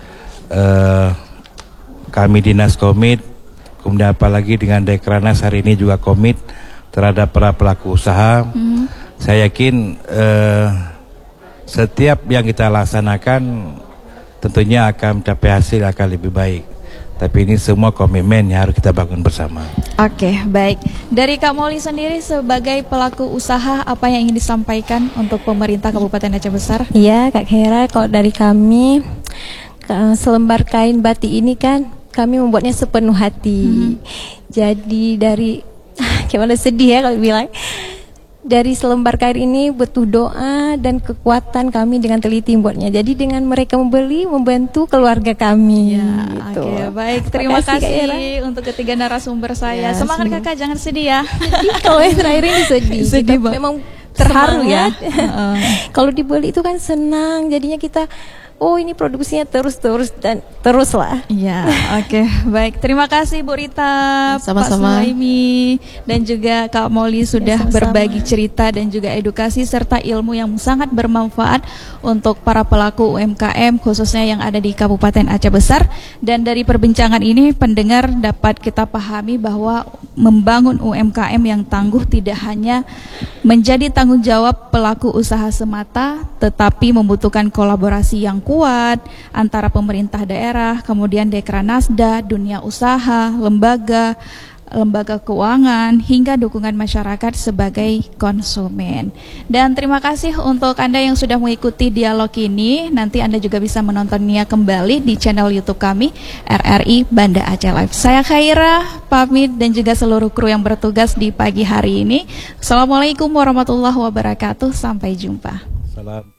S3: uh, kami dinas komit, kemudian apalagi dengan Dekranasda hari ini juga komit terhadap para pelaku usaha. Mm-hmm. Saya yakin uh, setiap yang kita laksanakan tentunya akan mencapai hasil akan lebih baik. Tapi ini semua komitmen yang harus kita bangun bersama.
S1: Oke, baik. Dari Kak Molly sendiri sebagai pelaku usaha, apa yang ingin disampaikan untuk pemerintah Kabupaten Aceh Besar?
S4: Iya, Kak Khaira, kalau dari kami selembar kain batik ini kan kami membuatnya sepenuh hati. Hmm. Jadi dari gimana sedih ya kalau bilang. Dari selembar kain ini butuh doa dan kekuatan kami dengan teliti membuatnya. Jadi dengan mereka membeli, membantu keluarga kami.
S1: Ya,
S4: gitu.
S1: Oke, baik. Terima kasih, kasih untuk ketiga narasumber saya. Ya, Semangat semoga. Kakak, jangan sedih ya.
S4: Kalau yang terakhir ini sedih.
S1: Sedih
S4: kita memang terharu ya. uh. Kalau dibeli itu kan senang. Jadinya kita, oh ini produksinya terus-terus dan terus lah.
S1: Iya, oke, okay. Baik. Terima kasih Bu Rita,
S2: sama-sama.
S1: Pak Sulaimi, dan juga Kak Molly sudah ya, berbagi cerita dan juga edukasi serta ilmu yang sangat bermanfaat untuk para pelaku U M K M khususnya yang ada di Kabupaten Aceh Besar. Dan dari perbincangan ini pendengar dapat kita pahami bahwa membangun U M K M yang tangguh tidak hanya menjadi tanggung jawab pelaku usaha semata, tetapi membutuhkan kolaborasi yang kuat antara pemerintah daerah, kemudian Dekranasda, dunia usaha, lembaga, lembaga keuangan, hingga dukungan masyarakat sebagai konsumen. Dan terima kasih untuk Anda yang sudah mengikuti dialog ini. Nanti Anda juga bisa menontonnya kembali di channel YouTube kami, R R I Banda Aceh Live. Saya Khaira, pamit, dan juga seluruh kru yang bertugas di pagi hari ini. Assalamualaikum warahmatullahi wabarakatuh. Sampai jumpa.
S3: Salam.